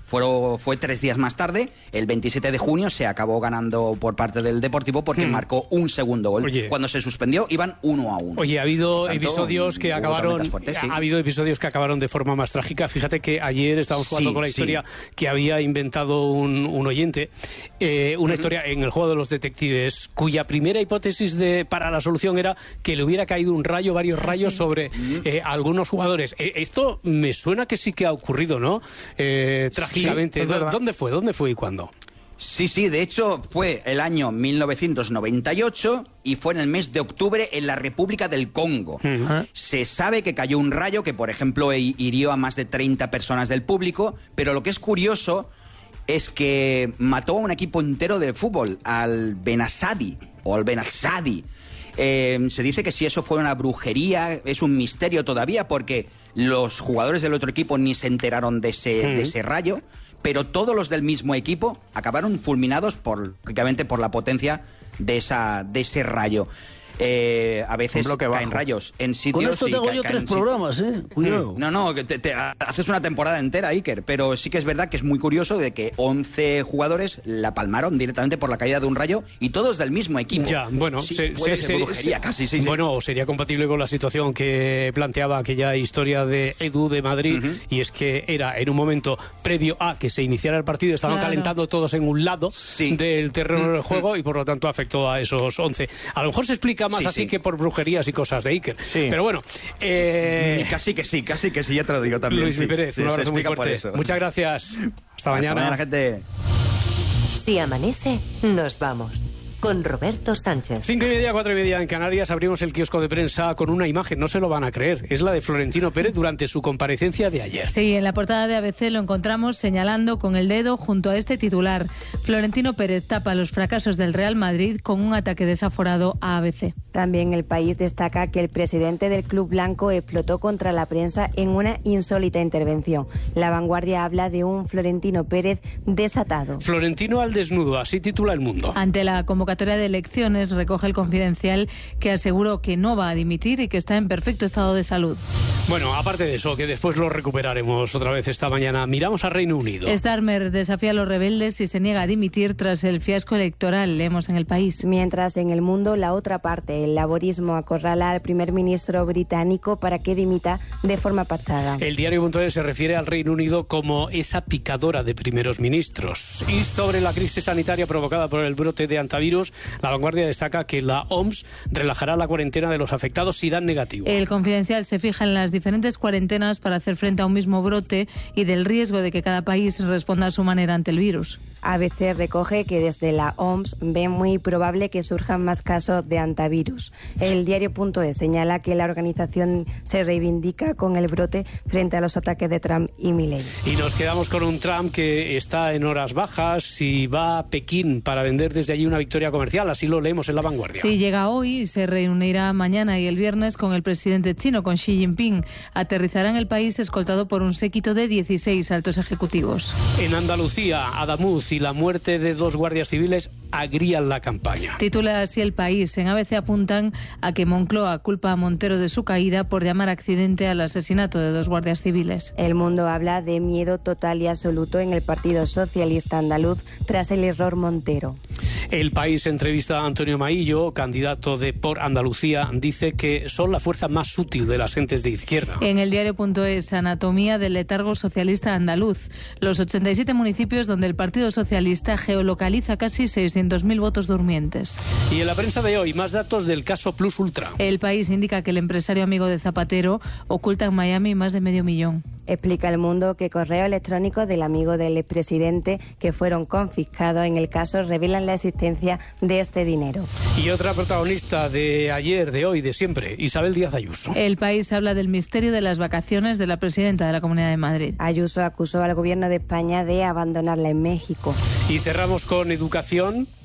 Fue, fue tres días más tarde, el veintisiete de junio, se acabó ganando por parte del Deportivo porque mm. marcó un segundo gol. Oye. Cuando se suspendió, iban uno a uno. Oye, ha habido tanto, episodios que acabaron fuertes, sí. ha habido episodios que acabaron de forma más trágica. Fíjate que ayer estábamos jugando sí, con la historia sí. que había inventado un, un oyente, eh, una uh-huh. historia en el juego de los detectives, cuya primera hipótesis de para la solución era que le hubiera caído un rayo, varios rayos sobre uh-huh. eh, algunos jugadores. Eh, esto me suena que sí que ha ocurrido, ¿no? Eh, trágicamente. Sí, ¿Dónde fue? ¿Dónde fue y cuándo? Sí, sí, de hecho fue el año mil novecientos noventa y ocho y fue en el mes de octubre en la República del Congo. Uh-huh. Se sabe que cayó un rayo que, por ejemplo, hirió a más de treinta personas del público, pero lo que es curioso es que mató a un equipo entero del fútbol, al Benazadi, o al Benazadi. Eh, se dice que si eso fue una brujería, es un misterio todavía, porque los jugadores del otro equipo ni se enteraron de ese, uh-huh. de ese rayo, pero todos los del mismo equipo acabaron fulminados, por, lógicamente, por la potencia de, esa, de ese rayo. Eh, a veces caen bajo. rayos en sitios... Con esto te hago yo tres programas, ¿eh? Cuidado. No, no, te, te haces una temporada entera, Iker, pero sí que es verdad que es muy curioso de que once jugadores la palmaron directamente por la caída de un rayo y todos del mismo equipo. Ya, bueno, sí, se, puede se, ser se, brujería se, casi, sí, sí. Bueno, sería compatible con la situación que planteaba aquella historia de Edu de Madrid, uh-huh. y es que era en un momento previo a que se iniciara el partido, estaban claro. calentando todos en un lado sí. del terreno uh-huh. del juego y por lo tanto afectó a esos once. A lo mejor se explica más sí, así sí. que por brujerías y cosas de Iker. Sí. Pero bueno. Eh... Y casi que sí, casi que sí, ya te lo digo también. Luis sí. Pérez, sí, un abrazo muy fuerte. Muchas gracias. Hasta, Hasta mañana. mañana, gente. Si amanece, nos vamos. Con Roberto Sánchez. Cinco y media, cuatro y media en Canarias, abrimos el kiosco de prensa con una imagen, no se lo van a creer, es la de Florentino Pérez durante su comparecencia de ayer. Sí, en la portada de A B C lo encontramos señalando con el dedo junto a este titular. Florentino Pérez tapa los fracasos del Real Madrid con un ataque desaforado a A B C. También El País destaca que el presidente del Club Blanco explotó contra la prensa en una insólita intervención. La Vanguardia habla de un Florentino Pérez desatado. Florentino al desnudo, así titula El Mundo. Ante la convocatoria de elecciones, recoge el Confidencial que aseguró que no va a dimitir y que está en perfecto estado de salud. Bueno, aparte de eso, que después lo recuperaremos otra vez esta mañana, miramos al Reino Unido. Starmer desafía a los rebeldes y se niega a dimitir tras el fiasco electoral, leemos en El País. Mientras en El Mundo, la otra parte, el laborismo acorrala al primer ministro británico para que dimita de forma pactada. El diario.es se refiere al Reino Unido como esa picadora de primeros ministros. Y sobre la crisis sanitaria provocada por el brote de antivirus, la Vanguardia destaca que la O M S relajará la cuarentena de los afectados si dan negativo. El Confidencial se fija en las diferentes cuarentenas para hacer frente a un mismo brote y del riesgo de que cada país responda a su manera ante el virus. A B C recoge que desde la O M S ven muy probable que surjan más casos de antivirus. El diario.es señala que la organización se reivindica con el brote frente a los ataques de Trump y Milley. Y nos quedamos con un Trump que está en horas bajas y va a Pekín para vender desde allí una victoria comercial, así lo leemos en La Vanguardia. Sí, llega hoy y se reunirá mañana y el viernes con el presidente chino, con Xi Jinping. Aterrizará en el país escoltado por un séquito de dieciséis altos ejecutivos. En Andalucía, Adamuz y la muerte de dos guardias civiles agrían la campaña. Titula así El País. En A B C apuntan a que Moncloa culpa a Montero de su caída por llamar accidente al asesinato de dos guardias civiles. El Mundo habla de miedo total y absoluto en el Partido Socialista Andaluz tras el error Montero. El País entrevista a Antonio Maillo, candidato de Por Andalucía, dice que son la fuerza más útil de las gentes de izquierda. En el diario.es, anatomía del letargo socialista andaluz. Los ochenta y siete municipios donde el Partido Socialista geolocaliza casi seiscientos mil votos durmientes. Y en la prensa de hoy, más datos del caso Plus Ultra. El País indica que el empresario amigo de Zapatero oculta en Miami más de medio millón. Explica El Mundo que correos electrónicos del amigo del expresidente que fueron confiscados en el caso revelan la existencia de este dinero. Y otra protagonista de ayer, de hoy, de siempre, Isabel Díaz Ayuso. El País habla del misterio de las vacaciones de la presidenta de la Comunidad de Madrid. Ayuso acusó al gobierno de España de abandonarla en México. Y cerramos con educación.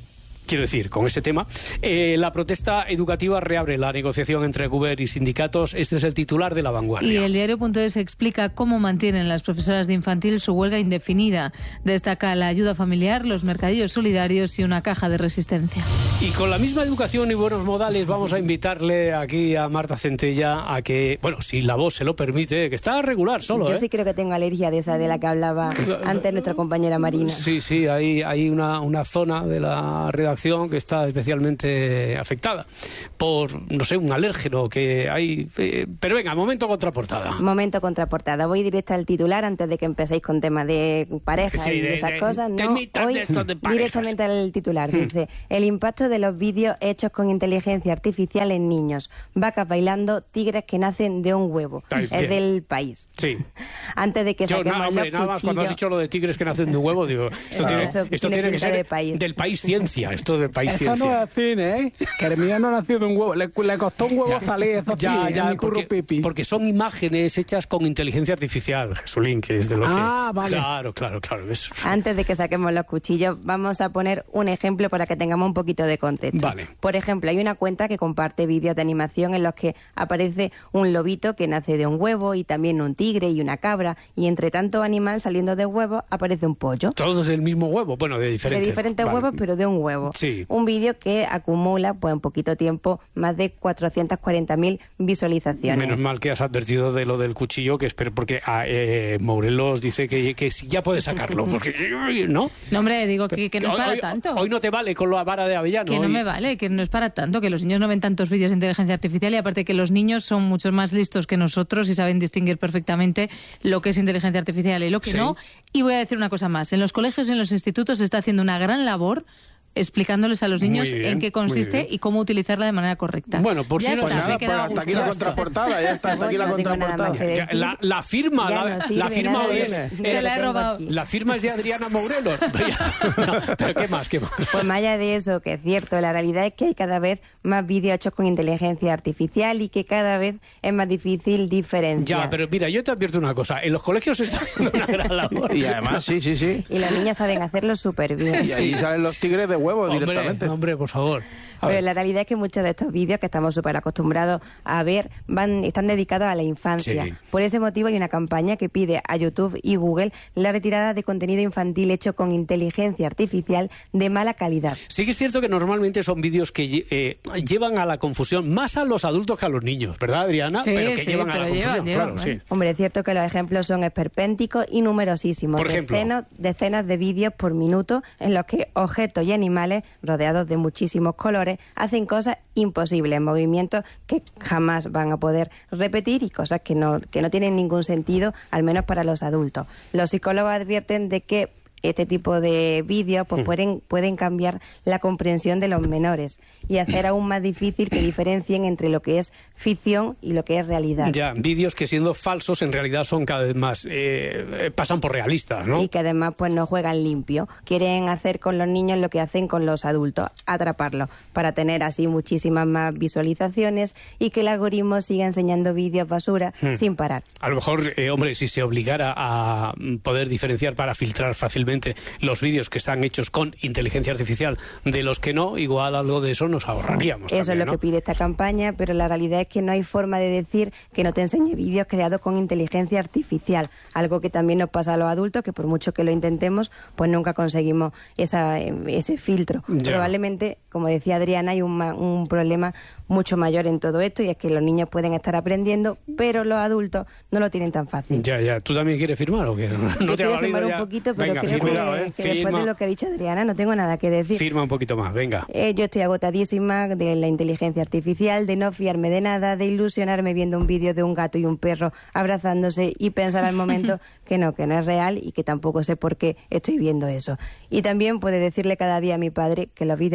quiero decir, con ese tema. Eh, la protesta educativa reabre la negociación entre Google y sindicatos. Este es el titular de La Vanguardia. Y el diario.es explica cómo mantienen las profesoras de infantil su huelga indefinida. Destaca la ayuda familiar, los mercadillos solidarios y una caja de resistencia. Y con la misma educación y buenos modales vamos a invitarle aquí a Marta Centella a que, bueno, si la voz se lo permite, que está regular solo, Yo ¿eh? sí creo que tengo alergia de esa de la que hablaba antes nuestra compañera Marina. Sí, sí, hay, hay una, una zona de la redacción que está especialmente afectada por, no sé, un alérgeno que hay... Eh, pero venga, momento contraportada. Momento contraportada. Voy directa al titular antes de que empecéis con temas de pareja Sí, y de- esas de- cosas. No, temitas hoy de estos de parejas. directamente al titular. Hmm. Dice, el impacto de los vídeos hechos con inteligencia artificial en niños. Vacas bailando, tigres que nacen de un huevo. Ay, es bien. del País. Sí. Antes de que Yo, saquemos nada, hombre, los nada más cuando has cuchillos. dicho lo de tigres que nacen de un huevo, digo, esto Claro. tiene, Esto esto tiene tiene que pinta ser de país. del país ciencia, esto del país Eso ciencia. no es cine, ¿eh? Que el mío no nació de un huevo. Le, le costó un huevo salir, eso Ya, sí, ya, en mi curro porque, pipi. porque son imágenes hechas con inteligencia artificial, Jesulín, que es de lo que... Ah, vale. Claro, claro, claro. Es... Antes de que saquemos los cuchillos, vamos a poner un ejemplo para que tengamos un poquito de contexto. Vale. Por ejemplo, hay una cuenta que comparte vídeos de animación en los que aparece un lobito que nace de un huevo y también un tigre y una cabra, y entre tanto animal saliendo de huevos aparece un pollo. Todos del mismo huevo, bueno, de diferentes. De diferentes Vale. huevos, pero de un huevo. Sí. Un vídeo que acumula, pues en poquito tiempo, más de cuatrocientas cuarenta mil visualizaciones. Menos mal que has advertido de lo del cuchillo, que espero, porque ah, eh, Morelos dice que, que sí, ya puedes sacarlo, porque ¿no? No, hombre, digo que, que no es para hoy, tanto. Hoy no te vale con la vara de avellano. Que no hoy- me vale, que no es para tanto, que los niños no ven tantos vídeos de inteligencia artificial y aparte que los niños son mucho más listos que nosotros y saben distinguir perfectamente lo que es inteligencia artificial y lo que Sí. no. Y voy a decir una cosa más, en los colegios y en los institutos se está haciendo una gran labor explicándoles a los niños Muy bien, en qué muy consiste bien. y cómo utilizarla de manera correcta. Bueno, por Ya si no está, sabes, me he pues quedado a hasta aquí gusto. la contraportada, ya está, hasta aquí la No tengo nada más contraportada. que Ya, decir. la, la firma, Ya la, no sirve la firma nada hoy de es... eso. Se Lo la he tengo robado. aquí. La firma es de Adriana Morelos. No, pero ¿qué más? ¿Qué más? Pues más allá de eso, que es cierto, la realidad es que hay cada vez más vídeos hechos con inteligencia artificial y que cada vez es más difícil diferenciar. Ya, pero mira, yo te advierto una cosa. En los colegios se está haciendo una gran labor. Y además, sí, sí, sí. Y las niñas saben hacerlo súper bien. Y ahí salen los tigres de huevo Hombre, directamente. hombre, por favor. A Pero ver. la realidad es que muchos de estos vídeos que estamos súper acostumbrados a ver van están dedicados a la infancia. Sí. Por ese motivo hay una campaña que pide a YouTube y Google la retirada de contenido infantil hecho con inteligencia artificial de mala calidad. Sí que es cierto que normalmente son vídeos que lle- eh, llevan a la confusión más a los adultos que a los niños, ¿verdad, Adriana? Sí, pero que sí, llevan a la pero confusión, llevan, claro, llevan, sí. Hombre, es cierto que los ejemplos son esperpénticos y numerosísimos. Por ejemplo. Decenas, decenas de vídeos por minuto en los que objetos y animales rodeados de muchísimos colores hacen cosas imposibles, movimientos que jamás van a poder repetir y cosas que no, que no tienen ningún sentido, al menos para los adultos. Los psicólogos advierten de que este tipo de vídeos pues, Mm. pueden, pueden cambiar la comprensión de los menores y hacer aún más difícil que diferencien entre lo que es ficción y lo que es realidad. Ya, vídeos que siendo falsos en realidad son cada vez más... eh, eh, pasan por realistas, ¿no? Y que además pues no juegan limpio. Quieren hacer con los niños lo que hacen con los adultos, atraparlos, para tener así muchísimas más visualizaciones y que el algoritmo siga enseñando vídeos basura Hmm. sin parar. A lo mejor, eh, hombre, si se obligara a mm, poder diferenciar para filtrar fácilmente los vídeos que están hechos con inteligencia artificial de los que no, igual algo de eso nos ahorraríamos. Eso también, es lo ¿no? que pide esta campaña, pero la realidad es que no hay forma de decir que no te enseñe vídeos creados con inteligencia artificial, algo que también nos pasa a los adultos, que por mucho que lo intentemos, pues nunca conseguimos esa, eh, ese filtro. Ya. Probablemente, como decía Adriana, hay un, ma- un problema mucho mayor en todo esto y es que los niños pueden estar aprendiendo, pero los adultos no lo tienen tan fácil. Ya, ya. ¿Tú también quieres firmar o qué? No Yo te ha quiero valido firmar ya. un poquito, pero Venga, creo firma, que, cuidado, ¿eh? que después Firma. de lo que ha dicho Adriana no tengo nada que decir. Firma un poquito más, venga. Eh, yo estoy agotadísima de la inteligencia artificial, de no fiarme de nada, de ilusionarme viendo un vídeo de un gato y un perro abrazándose y pensar al momento que no, que no es real y que tampoco sé por qué estoy viendo eso. Y también puede decirle cada día a mi padre que los vídeos que me manda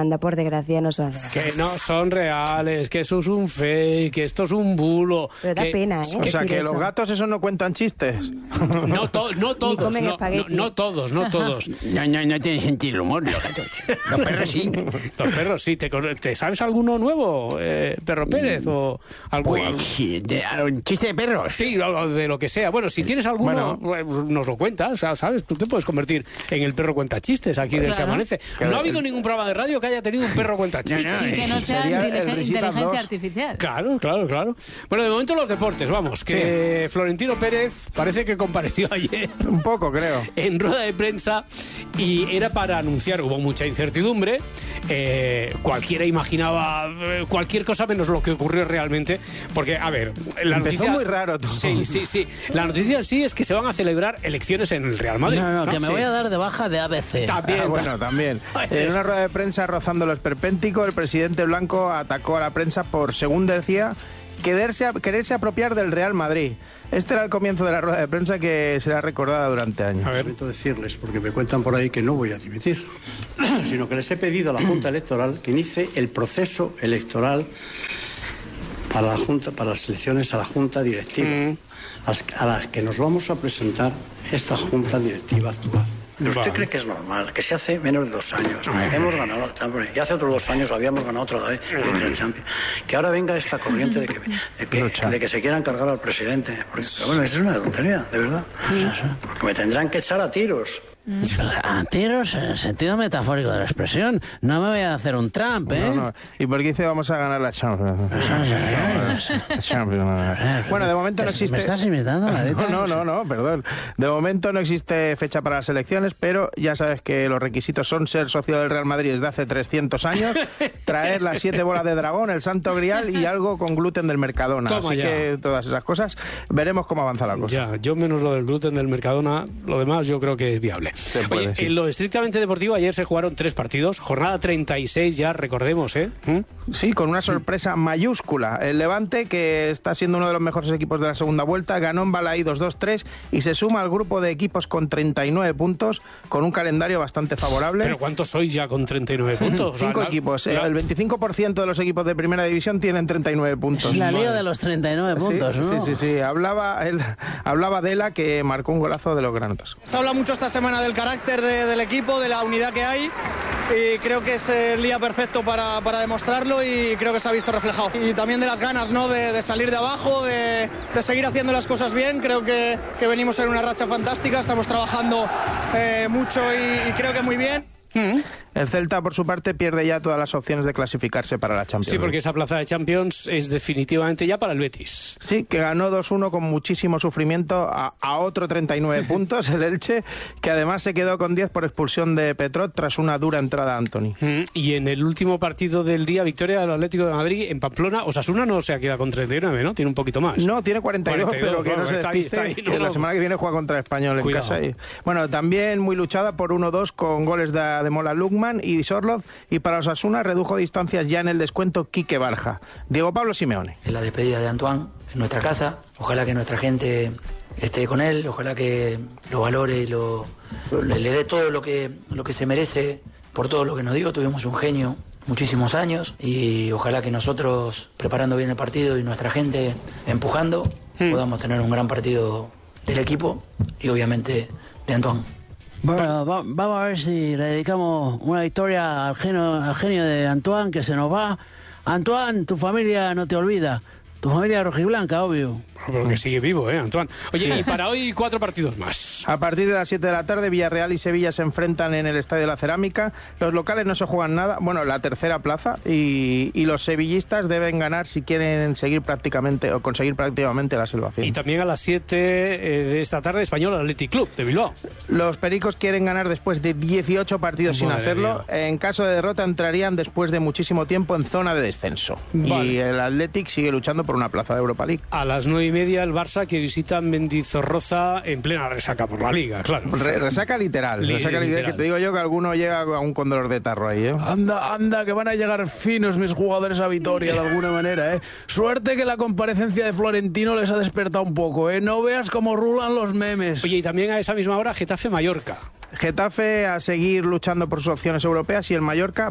anda, por desgracia, no son reales. Que no son reales, que eso es un fake, que esto es un bulo. Pero da que, pena, ¿eh? O sea, que los gatos esos no cuentan chistes. No, to, no todos, no, no, no todos, no todos. No, no, no tiene sentido el humor, los gatos. Los perros sí. Los perros sí. ¿Te, te sabes alguno nuevo, eh, Perro Pérez? O algo, pues, de, ¿un chiste de perros? Sí, de lo que sea. Bueno, si tienes alguno, bueno, nos lo cuentas, ¿sabes? Tú te puedes convertir en el perro cuenta chistes aquí del Se Amanece. No ha habido ningún programa de radio que haya tenido un perro cuenta chistes. No, no, y que no sea inteligen inteligencia artificial. Claro, claro, claro. Bueno, de momento los deportes, vamos, que sí. Florentino Pérez parece que compareció ayer. Un poco, creo. En rueda de prensa y era para anunciar, hubo mucha incertidumbre, eh, cualquiera imaginaba eh, cualquier cosa menos lo que ocurrió realmente, porque, a ver, la Empezó noticia... muy raro todo. Sí, sí, sí. La noticia en sí es que se van a celebrar elecciones en el Real Madrid. No, no, ¿no? que me Sí. voy a dar de baja de A B C. También. Ah, bueno, también. En una rueda de prensa rozando lo esperpéntico, el presidente blanco atacó a la prensa por, según decía, quererse, quererse apropiar del Real Madrid. Este era el comienzo de la rueda de prensa que será recordada durante años. A ver, lamento decirles, porque me cuentan por ahí que no voy a dimitir, sino que les he pedido a la Junta Electoral que inicie el proceso electoral para la Junta, para las elecciones a la Junta Directiva, mm. a las que nos vamos a presentar esta Junta Directiva actual. ¿Pero usted vale. cree que es normal que se hace menos de dos años hemos ganado la Champions y hace otros dos años habíamos ganado otra vez la Champions, que ahora venga esta corriente de que, de que, de que se quieran cargar al presidente? Porque, pero bueno, eso es una tontería, de verdad. Porque me tendrán que echar a tiros. A tiros en el sentido metafórico de la expresión. No me voy a hacer un Trump, ¿eh? No, no. ¿Y por qué dice vamos a ganar la Champions? La Champions. Bueno, de momento no existe... ¿Me estás imitando, Marita? No, no, no, no, perdón. De momento no existe fecha para las elecciones, pero ya sabes que los requisitos son ser socio del Real Madrid desde hace trescientos años, traer las siete bolas de dragón, el santo grial y algo con gluten del Mercadona. Toma Así ya. que todas esas cosas, veremos cómo avanza la cosa. Ya, yo menos lo del gluten del Mercadona, lo demás yo creo que es viable. Puede, Oye, sí. en lo estrictamente deportivo ayer se jugaron tres partidos, jornada treinta y seis ya, recordemos, ¿eh? ¿Mm? Sí, con una sorpresa mayúscula. El Levante, que está siendo uno de los mejores equipos de la segunda vuelta, ganó en Balaídos dos tres y se suma al grupo de equipos con treinta y nueve puntos, con un calendario bastante favorable. ¿Pero cuántos sois ya con treinta y nueve puntos? Cinco la, equipos. La... El veinticinco por ciento de los equipos de primera división tienen treinta y nueve puntos. La liga de los treinta y nueve puntos, sí, ¿no? Sí, sí, sí. Hablaba, él, hablaba Dela, que marcó un golazo de los granotas. Se habla mucho esta semana del carácter de, del equipo, de la unidad que hay, y creo que es el día perfecto para, para demostrarlo y creo que se ha visto reflejado. Y también de las ganas, ¿no?, de, de salir de abajo, de, de seguir haciendo las cosas bien. Creo que, que venimos en una racha fantástica, estamos trabajando eh, mucho y, y creo que muy bien. Mm. El Celta, por su parte, pierde ya todas las opciones de clasificarse para la Champions. Sí, porque esa plaza de Champions es definitivamente ya para el Betis. Sí, que ganó dos uno con muchísimo sufrimiento a, a otro treinta y nueve puntos, el Elche, que además se quedó con diez por expulsión de Petrot tras una dura entrada a Antony. Mm, y en el último partido del día, victoria del Atlético de Madrid en Pamplona, Osasuna no se ha quedado con treinta y nueve, ¿no? Tiene un poquito más. No, tiene cuarenta y dos, cuarenta y dos pero que bueno, no se está despiste, ahí, está ahí, no, que no. la semana que viene juega contra Español en casa. Y, bueno, también muy luchada por uno dos con goles de, de Mola Lukman y Sorloz, y para Osasuna redujo distancias ya en el descuento Quique Barja. Diego Pablo Simeone. En la despedida de Antoine en nuestra casa, ojalá que nuestra gente esté con él, ojalá que lo valore, lo, lo, le dé todo lo que, lo que se merece por todo lo que nos dio. Tuvimos un genio muchísimos años y ojalá que nosotros, preparando bien el partido y nuestra gente empujando, hmm. podamos tener un gran partido del equipo y obviamente de Antoine. Bueno, va, vamos a ver si le dedicamos una victoria al genio, al genio de Antoine, que se nos va. Antoine, tu familia no te olvida. Tu familia rojiblanca, obvio. Porque sigue vivo, ¿eh, Antoine? Oye, y para hoy cuatro partidos más. A partir de las siete de la tarde, Villarreal y Sevilla se enfrentan en el Estadio de la Cerámica. Los locales no se juegan nada, bueno, la tercera plaza, y, y los sevillistas deben ganar si quieren seguir prácticamente o conseguir prácticamente la salvación. Y también a las siete eh, de esta tarde, Español Athletic Club de Bilbao. Los pericos quieren ganar después de dieciocho partidos Madre sin hacerlo. Mía. En caso de derrota entrarían después de muchísimo tiempo en zona de descenso. Vale. Y el Athletic sigue luchando por una plaza de Europa League. A las nueve y media el Barça, que visita Mendizorroza en plena resaca por la Liga, claro. Re resaca literal, Li resaca literal, literal, que te digo yo que alguno llega aún con dolor de tarro ahí, ¿eh? Anda, anda, que van a llegar finos mis jugadores a Vitoria de alguna manera, ¿eh? Suerte que la comparecencia de Florentino les ha despertado un poco, ¿eh? No veas cómo rulan los memes. Oye, y también a esa misma hora Getafe-Mallorca. Getafe a seguir luchando por sus opciones europeas y el Mallorca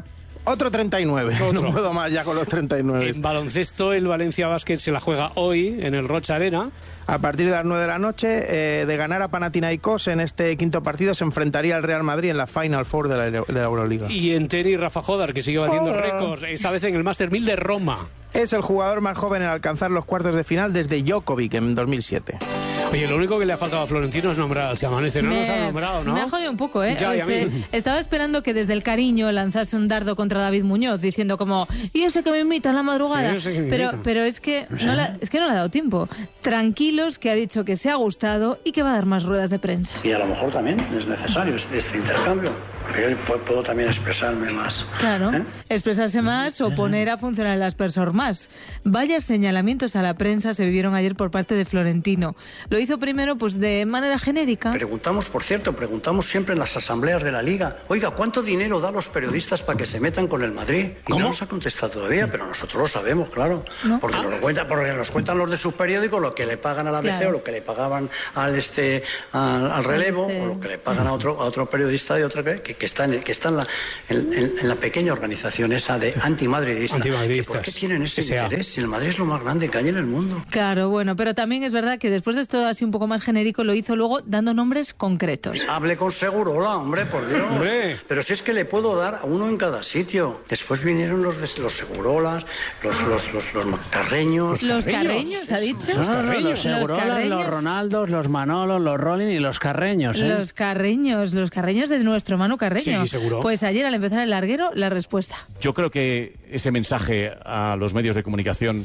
Otro treinta y nueve. Otro. No puedo más ya con los treinta y nueve. En baloncesto, el Valencia Basket se la juega hoy en el Rocha Arena. A partir de las nueve de la noche, eh, de ganar a Panathinaikos en este quinto partido, se enfrentaría al Real Madrid en la Final Four de la, de la Euroliga. Y en tenis, Rafa Jodar, que sigue batiendo Oh. récords, esta vez en el Master mil de Roma. Es el jugador más joven en alcanzar los cuartos de final desde Djokovic en dos mil siete. Oye, lo único que le ha faltado a Florentino es nombrar al Si Amanece. No Me- nos ha nombrado, ¿no? Me ha jodido un poco, ¿eh? Ya, y a mí. Ese- estaba esperando que desde el cariño lanzase un dardo contra David Muñoz, diciendo como, y ese que me imita en la madrugada. Y ese que me Pero, imita. pero es que no, la- es que no le ha dado tiempo. Tranquilos, que ha dicho que se ha gustado y que va a dar más ruedas de prensa. Y a lo mejor también es necesario este intercambio, porque yo puedo, puedo también expresarme más. Claro, ¿Eh? expresarse más o poner a funcionar el aspersor más. Vaya señalamientos a la prensa se vivieron ayer por parte de Florentino. Lo hizo primero pues de manera genérica. Preguntamos, por cierto, preguntamos siempre en las asambleas de la Liga, oiga, ¿cuánto dinero da a los periodistas para que se metan con el Madrid? Y no nos ha contestado todavía, pero nosotros lo sabemos, claro. ¿No? Porque, nos lo cuenta, porque nos cuentan los de sus periódicos lo que le pagan a la B C Claro. o lo que le pagaban al este al, al relevo este. o lo que le pagan a otro a otro periodista de otra que, que está en, que está en la en, en- en la pequeña organización esa de antimadridista. Antimadridistas. ¿Por qué tienen ese S A. interés? Si el Madrid es lo más grande que hay en el mundo. Claro, bueno, pero también es verdad que después de esto así un poco más genérico lo hizo luego dando nombres concretos. Hable con Segurola, hombre, por Dios. Hombre. Pero si es que le puedo dar a uno en cada sitio. Después vinieron los, de- los Segurolas, los, los, los, los Carreños. Los Carreños, ¿ha dicho? No, no, no, los Los Segurolas, los Carreños. Ronaldos, los Manolos, los Rolling y los Carreños, ¿eh? Los Carreños, los Carreños de nuestro Manu Carreño. Sí, seguro. Pues ayer al empezar el larguero, la respuesta. Yo creo que ese mensaje a los medios de comunicación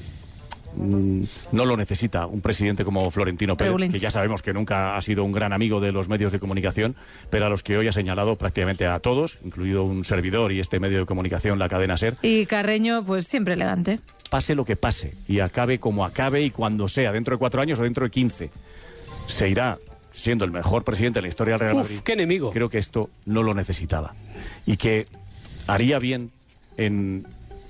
mm, no lo necesita un presidente como Florentino Pérez, Regulín. que ya sabemos que nunca ha sido un gran amigo de los medios de comunicación, pero a los que hoy ha señalado prácticamente a todos, incluido un servidor y este medio de comunicación, la cadena SER, Y Carreño, pues siempre elegante. pase lo que pase y acabe como acabe y cuando sea, dentro de cuatro años o dentro de quince, se irá siendo el mejor presidente de la historia del Real Uf, Madrid. qué enemigo. Creo que esto no lo necesitaba y que haría bien en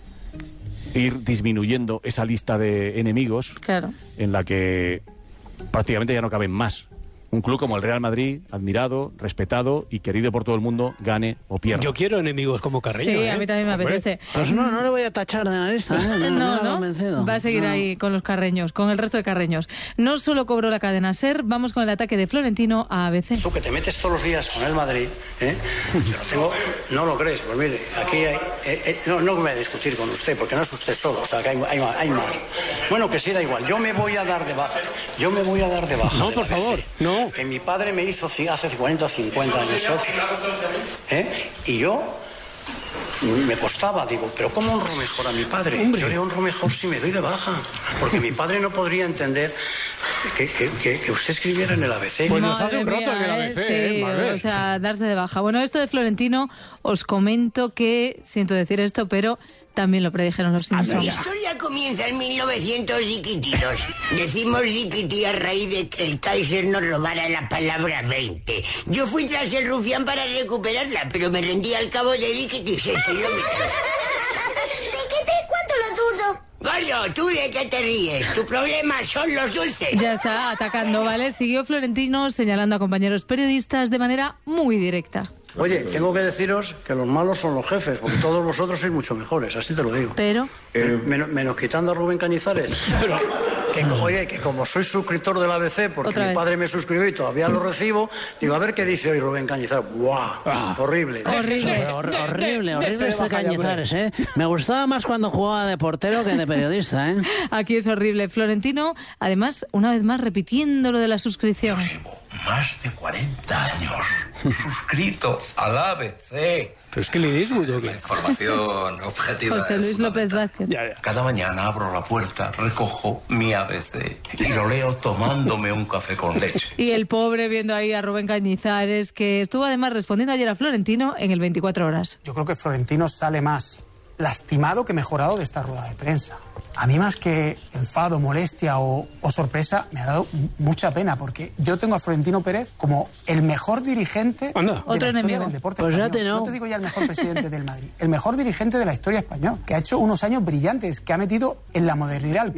ir disminuyendo esa lista de enemigos Claro. en la que prácticamente ya no caben más. Un club como el Real Madrid, admirado, respetado y querido por todo el mundo, gane o pierda. Yo quiero enemigos como Carreño. Sí, ¿eh? a mí también me Hombre. apetece. Pues no, no le voy a tachar de la lista, ¿eh? No, me ha no, convencido. va a seguir No. ahí con los Carreños, con el resto de Carreños. No solo cobró la cadena SER, vamos con el ataque de Florentino a A B C. Tú que te metes todos los días con el Madrid, ¿eh? Yo no tengo, no lo crees, pues mire, aquí hay, eh, eh, no, no voy a discutir con usted, porque no es usted solo, o sea, que hay, hay, hay más. Bueno, que sí, da igual, yo me voy a dar de baja, yo me voy a dar de baja. No, de por la B C. favor, no. Que mi padre me hizo ci- hace cuarenta o cincuenta años socio, ¿eh? Y yo me costaba, digo, pero ¿cómo honro mejor a mi padre? Hombre. Yo le honro mejor si me doy de baja, porque mi padre no podría entender que, que, que, que usted escribiera en el A B C. Pues nos hace un Madre rato en el mía, A B C, ¿eh? ¿eh? Sí, Marvel. o sea, darse de baja. Bueno, esto de Florentino, os comento que, siento decir esto, pero también lo predijeron los La Simpsons. historia comienza en mil novecientos riquititos. Decimos riquití a raíz de que el Kaiser nos robara la palabra veinte. Yo fui tras el rufián para recuperarla, pero me rendí al cabo de riquití seis kilómetros. ¿Riquití? ¿Cuánto lo dudo? Gordo, ¿tú de qué te ríes? Tu problema son los dulces. Ya está, atacando, ¿vale? Siguió Florentino señalando a compañeros periodistas de manera muy directa. Oye, tengo que deciros que los malos son los jefes, porque todos vosotros sois mucho mejores, así te lo digo. Pero... Eh, menos, menos quitando a Rubén Cañizares. Que, como- oye, que como soy suscriptor del A B C, porque Otra mi vez. padre me suscribió y todavía lo recibo, digo, a ver qué dice hoy Rubén Cañizares. ¡Buah! Horrible. Horrible. Hor- horrible, horrible de este baja ya, Cañizares, ¿eh? Me gustaba más cuando jugaba de portero que de periodista, ¿eh? Aquí es horrible. Florentino, además, una vez más repitiendo lo de la suscripción. Más de cuarenta años suscrito al A B C. Pero es que le Eastwood, ¿o qué? Información objetiva. José Luis López Vázquez. Cada mañana abro la puerta, recojo mi A B C y lo leo tomándome un café con leche. Y el pobre viendo ahí a Rubén Cañizares, que estuvo además respondiendo ayer a Florentino en el veinticuatro horas. Yo creo que Florentino sale más lastimado que mejorado de esta rueda de prensa. A mí más que enfado, molestia o, o sorpresa, me ha dado m- mucha pena porque yo tengo a Florentino Pérez como el mejor dirigente de la Otro historia enemigo. del deporte Pues ya español. te no. No te digo ya el mejor presidente del Madrid, el mejor dirigente de la historia española, que ha hecho unos años brillantes, que ha metido en la modernidad al club.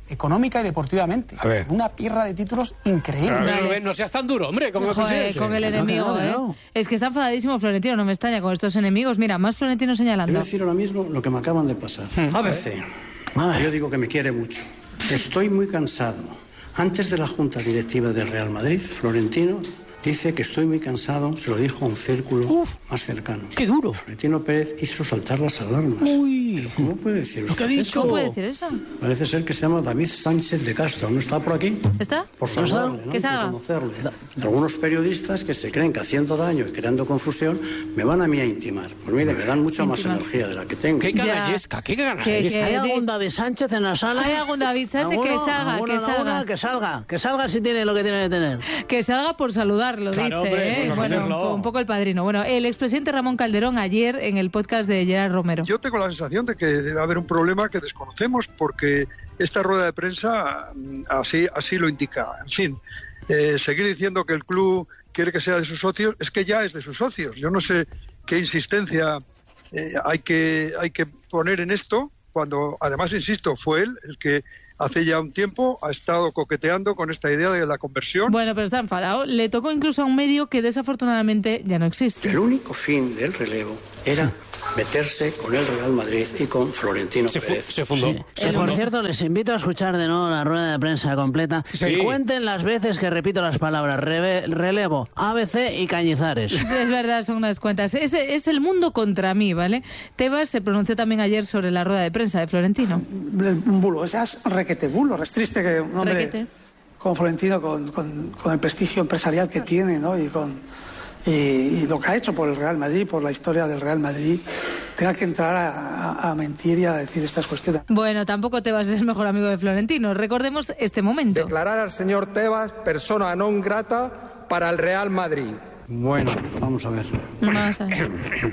económica y deportivamente. A ver. Una pirra de títulos increíble. Pero, vale. No seas tan duro, hombre, como Joder, presidente. con el enemigo, No, no, ¿eh? no. Es que está enfadadísimo Florentino, no me extraña con estos enemigos. Mira, más Florentino Te voy señalando. a decir ahora mismo lo que me acaban de pasar. A B C. Yo digo que me quiere mucho. Estoy muy cansado. Antes de la junta directiva del Real Madrid, Florentino dice que estoy muy cansado, se lo dijo a un círculo Uf, más cercano. ¡Qué duro! Florentino Pérez hizo saltar las alarmas. Uy, ¿Pero cómo puede decir lo que ha usted dicho? ¿Cómo puede decir eso? Parece ser que se llama David Sánchez de Castro. ¿No está por aquí? ¿Está? Por saludarle, ¿no? ¿Qué salga? Por conocerle. Algunos periodistas que se creen que haciendo daño y creando confusión me van a mí a intimar. Pues mire, me dan mucha más energía de la que tengo. ¡Qué canallesca! ¡Qué canallesca! Que- que- ¿Hay algún David Sánchez en la sala? Hay algún David Sánchez que ¿Alguno? salga, ¿Alguno, que salga. alguna? Que salga, que salga si tiene lo que tiene que tener. Que salga por saludarlo, Claro, dice. hombre, ¿eh? por Bueno, conocerlo. un, un poco el padrino. Bueno, el expresidente Ramón Calderón ayer en el podcast de Gerard Romero. Yo tengo la sensación de que debe haber un problema que desconocemos porque esta rueda de prensa mm, así, así lo indica. En fin, eh, seguir diciendo que el club quiere que sea de sus socios es que ya es de sus socios. Yo no sé qué insistencia eh, hay que hay que poner en esto cuando, además, insisto, fue él el que hace ya un tiempo ha estado coqueteando con esta idea de la conversión. Bueno, pero está enfadado. Le tocó incluso a un medio que desafortunadamente ya no existe. El único fin del relevo era meterse con el Real Madrid y con Florentino Se fu- Pérez. se fundó. Sí. Eh, por cierto, les invito a escuchar de nuevo la rueda de prensa completa Sí. y cuenten las veces que repito las palabras reve- relevo, A B C y Cañizares. Es verdad, son unas cuentas. Es, es el mundo contra mí, ¿vale? Tebas se pronunció también ayer sobre la rueda de prensa de Florentino. Un bulo, es requete bulo. Es triste que un hombre Requete. como Florentino, con, con- con el prestigio empresarial que tiene, ¿no? y, con, y, y lo que ha hecho por el Real Madrid, por la historia del Real Madrid, tenga que entrar a, a- a mentir y a decir estas cuestiones. Bueno, tampoco Tebas es mejor amigo de Florentino. Recordemos este momento. Declarar al señor Tebas persona non grata para el Real Madrid. Bueno, vamos a ver. Vamos a ver.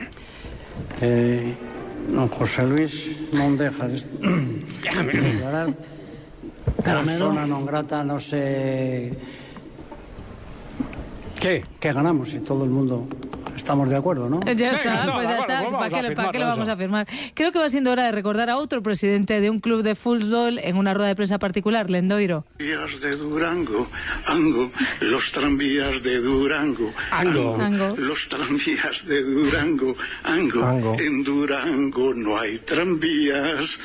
Eh, don José Luis Mondejas. Declarar persona non grata, no sé. ¿Qué? ¿Qué ganamos si todo el mundo estamos de acuerdo, no? Ya está, no, pues de ya acuerdo, está. vamos ¿Para a qué, lo- para qué lo firmarlo vamos eso. a firmar? Creo que va siendo hora de recordar a otro presidente de un club de fútbol en una rueda de prensa particular, Lendoiro. Tranvías de Durango, Ango, los tranvías de Durango, Ango. Ango. los tranvías de Durango, Ango. Ango. En Durango no hay tranvías.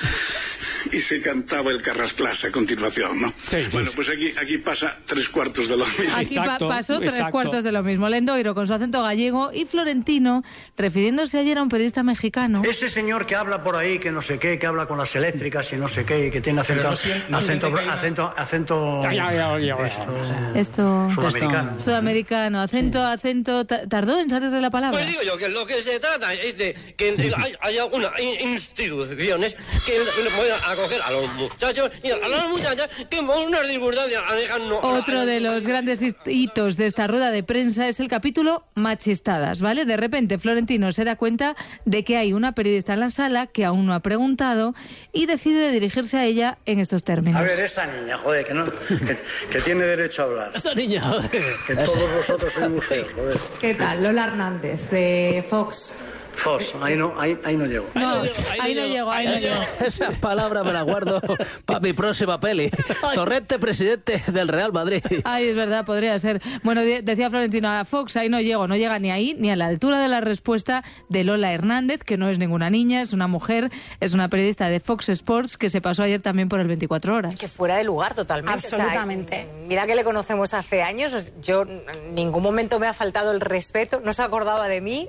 Y se cantaba el Carrasclas a continuación, ¿no? Sí, sí, bueno, sí. pues aquí, aquí pasa tres cuartos de lo mismo. Aquí pa- Exacto, pasó tres exacto. cuartos de lo mismo. Lendoiro con su acento gallego y Florentino refiriéndose ayer a un periodista mexicano. Ese señor que habla por ahí, que no sé qué, que habla con las eléctricas y no sé qué, y que tiene acento, Pero no siempre- acento, no siempre- acento, acento, Ya, ya, ya, ya, ya. Esto. sudamericano. Sudamericano, acento, acento. ta- Tardó en salirle la palabra. Pues digo yo que lo que se trata es de que hay- haya una in- instituciones que puedan acoger a los muchachos y a las muchachas que por unas circunstancias alejan no. Otro de los grandes hist- hitos de esta rueda de prensa es el capítulo machistadas, ¿vale? De repente Florentino se da cuenta de que hay una periodista en la sala que aún no ha preguntado y decide dirigirse a ella en estos términos. A ver, esa niña, joder, que, no, que, que tiene derecho a hablar. Esa niña, joder. Que todos vosotros sois muy feos, joder. ¿Qué tal? Lola Hernández, de Fox. Fos, ahí no, ahí, ahí no llego. No, ahí no llego, ahí no llego. Esa palabra me la guardo para mi próxima peli. Torrente, presidente del Real Madrid. Ay, es verdad, podría ser. Bueno, de- decía Florentino, a Fox ahí no llego, no llega ni ahí, ni a la altura de la respuesta de Lola Hernández, que no es ninguna niña, es una mujer, es una periodista de Fox Sports que se pasó ayer también por el veinticuatro horas. Que fuera de lugar totalmente. Absolutamente. O sea, mira que le conocemos hace años, os- yo en ningún momento me ha faltado el respeto, no se acordaba de mí.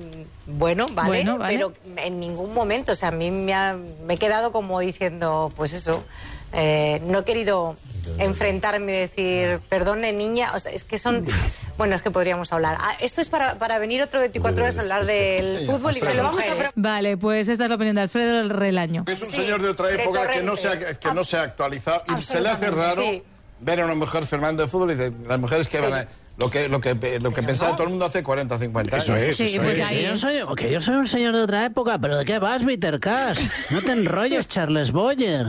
mm, Bueno, vale, Bueno, vale. pero en ningún momento, o sea, a mí me, ha- me he quedado como diciendo, pues eso, eh, no he querido enfrentarme y decir, perdone niña, o sea, es que son, bueno, es que podríamos hablar. Ah, esto es para, para venir otro veinticuatro horas a hablar del fútbol y se lo vamos a pre- Vale, pues esta es la opinión de Alfredo el Relaño. Es un señor de otra época que no se ha, que no se ha actualizado y se le hace raro sí. ver a una mujer firmando de fútbol y dice, las mujeres que van a... Lo que, lo que, lo que pensaba todo el mundo hace cuarenta o cincuenta años. Eso es, Sí, eso pues es. ahí- Que yo, soy, que yo soy un señor de otra época, pero ¿de qué vas, Peter Cash? No te enrolles, Charles Boyer.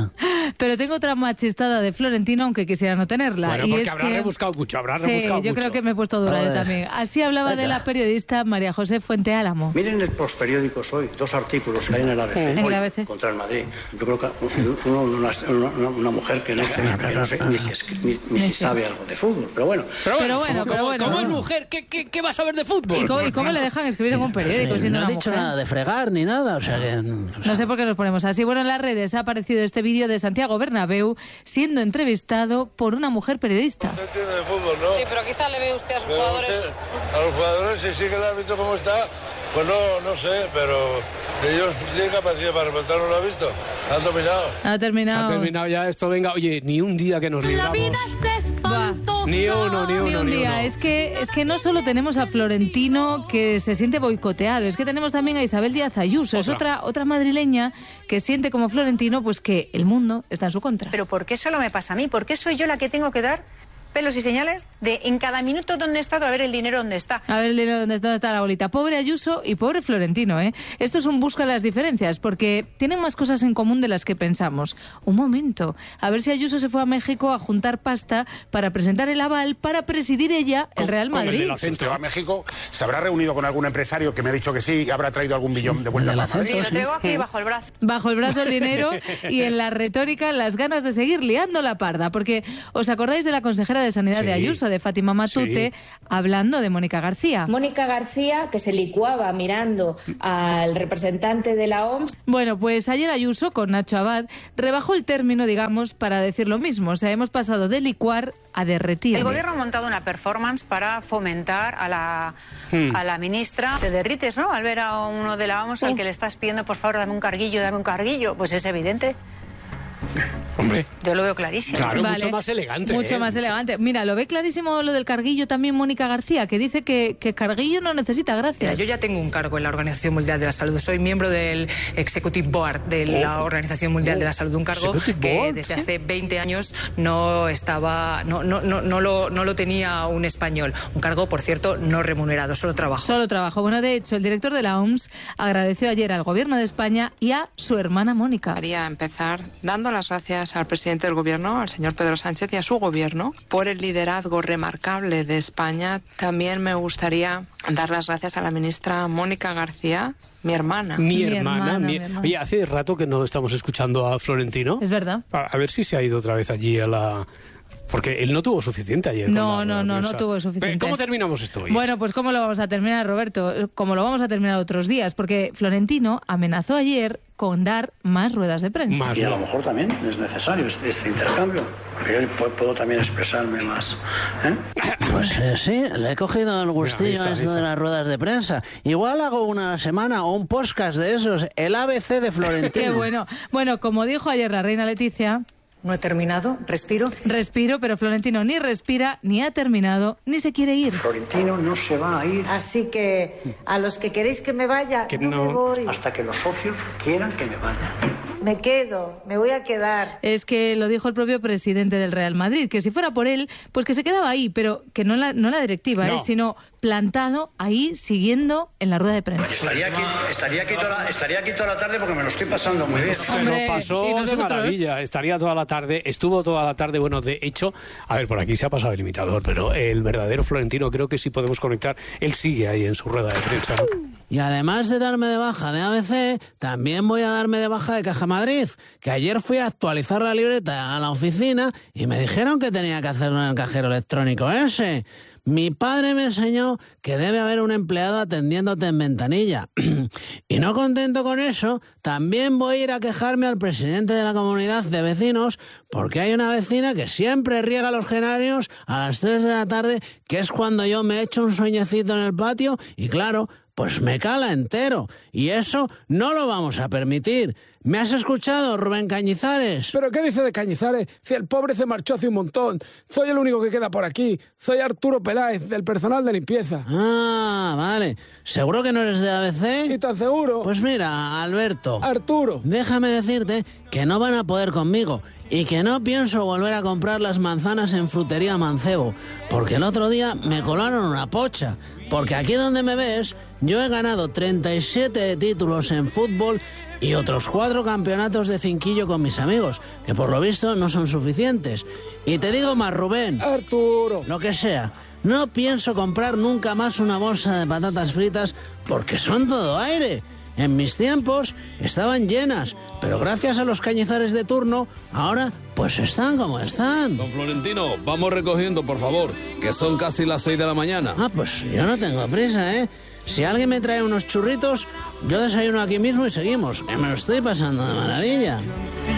Pero tengo otra machistada de Florentino, aunque quisiera no tenerla. Bueno, y porque es habrá que... rebuscado mucho, habrá sí, rebuscado yo mucho. creo que me he puesto dura yo también. Así hablaba Venga. de la periodista María José Fuente Álamo. Miren los periódicos hoy, dos artículos que hay en el A B C, ¿En hoy, el A B C? contra el Madrid. Yo creo que uno, una, una, una mujer que no sé, que no sé ni, si, es, ni, ni si sabe algo de fútbol, pero bueno. Pero bueno, pero bueno, como, pero bueno. como es mujer, ¿qué, qué, qué va a saber de fútbol? ¿Y cómo, y cómo le dejan escribir en un periódico Sí, siendo no una he dicho mujer? nada de fregar ni nada, o sea que... O sea... No sé por qué nos ponemos así. Bueno, en las redes ha aparecido este vídeo de Santiago Bernabéu siendo entrevistado por una mujer periodista. No entiende de fútbol, ¿no? Sí, pero quizá le ve usted a sus Pero jugadores. usted, a los jugadores, si sigue el árbitro como está, pues no, no sé, pero ellos tienen capacidad para remontar, ¿no lo ha visto? Han dominado. Ha terminado. Ha terminado ya esto, venga, oye, ni un día que nos libramos. Buah. Ni uno, ni uno, Ni un ni día. uno. Es que, es que no solo tenemos a Florentino que se siente boicoteado, es que tenemos también a Isabel Díaz Ayuso. Es otra, otra madrileña que siente como Florentino pues que el mundo está en su contra. Pero ¿por qué solo me pasa a mí? ¿Por qué soy yo la que tengo que dar pelos y señales de en cada minuto dónde he estado, a ver el dinero dónde está? A ver el dinero dónde está, dónde está la bolita. Pobre Ayuso y pobre Florentino, ¿eh? Esto es un busca las diferencias, porque tienen más cosas en común de las que pensamos. Un momento, a ver si Ayuso se fue a México a juntar pasta para presentar el aval para presidir ella el Real Madrid. Si usted va a México, se habrá reunido con algún empresario que me ha dicho que sí y habrá traído algún billón de vuelta para Madrid. Sí, lo traigo aquí bajo el brazo. Bajo el brazo el dinero y en la retórica las ganas de seguir liando la parda, porque ¿os acordáis de la consejera de Sanidad Sí. de Ayuso, de Fátima Matute, Sí. hablando de Mónica García? Mónica García, que se licuaba mirando al representante de la O M S. Bueno, pues ayer Ayuso, con Nacho Abad, rebajó el término, digamos, para decir lo mismo. O sea, hemos pasado de licuar a derretir. El gobierno ha montado una performance para fomentar a la, Hmm. a la ministra. Te derrites, ¿no? Al ver a uno de la O M S al que le estás pidiendo, por favor, dame un carguillo, dame un carguillo. Pues es evidente. Hombre. Yo lo veo clarísimo. Claro, Vale. mucho más elegante. Mucho ¿eh? más elegante. Mira, lo ve clarísimo lo del carguillo también Mónica García, que dice que, que carguillo no necesita Mira, gracias. yo ya tengo un cargo en la Organización Mundial de la Salud. Soy miembro del Executive Board de la Organización Mundial de la Salud. Un cargo que desde hace veinte años no estaba, no, no, no, no, lo, no lo tenía un español. Un cargo, por cierto, no remunerado, solo trabajo. Solo trabajo. Bueno, de hecho, el director de la O M S agradeció ayer al gobierno de España y a su hermana Mónica. Quería empezar dando las gracias al presidente del gobierno, al señor Pedro Sánchez, y a su gobierno por el liderazgo remarcable de España. También me gustaría dar las gracias a la ministra Mónica García, mi hermana. Mi, hermana, mi- Oye, hace rato que no estamos escuchando a Florentino. Es verdad. A, a ver si se ha ido otra vez allí a la... Porque él no tuvo suficiente ayer. No, con la- no, la no, no prensa. tuvo suficiente. ¿Cómo terminamos esto hoy? Bueno, pues ¿cómo lo vamos a terminar, Roberto? Como lo vamos a terminar otros días, porque Florentino amenazó ayer con dar más ruedas de prensa. Y a lo mejor también es necesario este, este intercambio, porque yo puedo, puedo también expresarme más. ¿eh? Pues eh, sí, le he cogido el gustillo Mira, ahí está, a esto ahí de está. las ruedas de prensa. Igual hago una a la semana o un podcast de esos, el A B C de Florentino. Qué bueno. Bueno, como dijo ayer la reina Leticia... No he terminado, respiro. Respiro, pero Florentino ni respira, ni ha terminado, ni se quiere ir. Florentino no se va a ir Así que a los que queréis que me vaya, Que no, no. me voy. hasta que los socios quieran que me vaya. Me quedo, me voy a quedar. Es que lo dijo el propio presidente del Real Madrid, que si fuera por él, pues que se quedaba ahí, pero que no la, no la directiva, No. ¿eh? sino plantado ahí, siguiendo en la rueda de prensa. Estaría aquí, estaría, aquí toda la, estaría aquí toda la tarde porque me lo estoy pasando muy bien. Se lo pasó de maravilla. Estaría toda la tarde, estuvo toda la tarde. Bueno, de hecho, a ver, por aquí se ha pasado el imitador, pero el verdadero Florentino creo que sí podemos conectar. Él sigue ahí en su rueda de prensa. ¿no? Y además de darme de baja de A B C, también voy a darme de baja de Caja Madrid, que ayer fui a actualizar la libreta a la oficina y me dijeron que tenía que hacerlo en el cajero electrónico ese. Mi padre me enseñó que debe haber un empleado atendiéndote en ventanilla. Y no contento con eso, también voy a ir a quejarme al presidente de la comunidad de vecinos porque hay una vecina que siempre riega los geranios a las tres de la tarde, que es cuando yo me echo un sueñecito en el patio y claro, pues me cala entero. Y eso no lo vamos a permitir. ¿Me has escuchado, Rubén Cañizares? ¿Pero qué dice de Cañizares? Si el pobre se marchó hace un montón. Soy el único que queda por aquí. Soy Arturo Peláez, del personal de limpieza. Ah, vale. ¿Seguro que no eres de A B C? ¿Y tan seguro? Pues mira, Alberto. Arturo. Déjame decirte que no van a poder conmigo y que no pienso volver a comprar las manzanas en Frutería Mancebo, porque el otro día me colaron una pocha. Porque aquí donde me ves, yo he ganado treinta y siete títulos en fútbol y otros cuatro campeonatos de cinquillo con mis amigos, que por lo visto no son suficientes. Y te digo más, Rubén. Arturo. Lo que sea. No pienso comprar nunca más una bolsa de patatas fritas porque son todo aire. En mis tiempos estaban llenas, pero gracias a los cañizares de turno, ahora pues están como están. Don Florentino, vamos recogiendo, por favor, que son casi las seis de la mañana. Ah, pues yo no tengo prisa, ¿eh? Si alguien me trae unos churritos, yo desayuno aquí mismo y seguimos, que me lo estoy pasando de maravilla.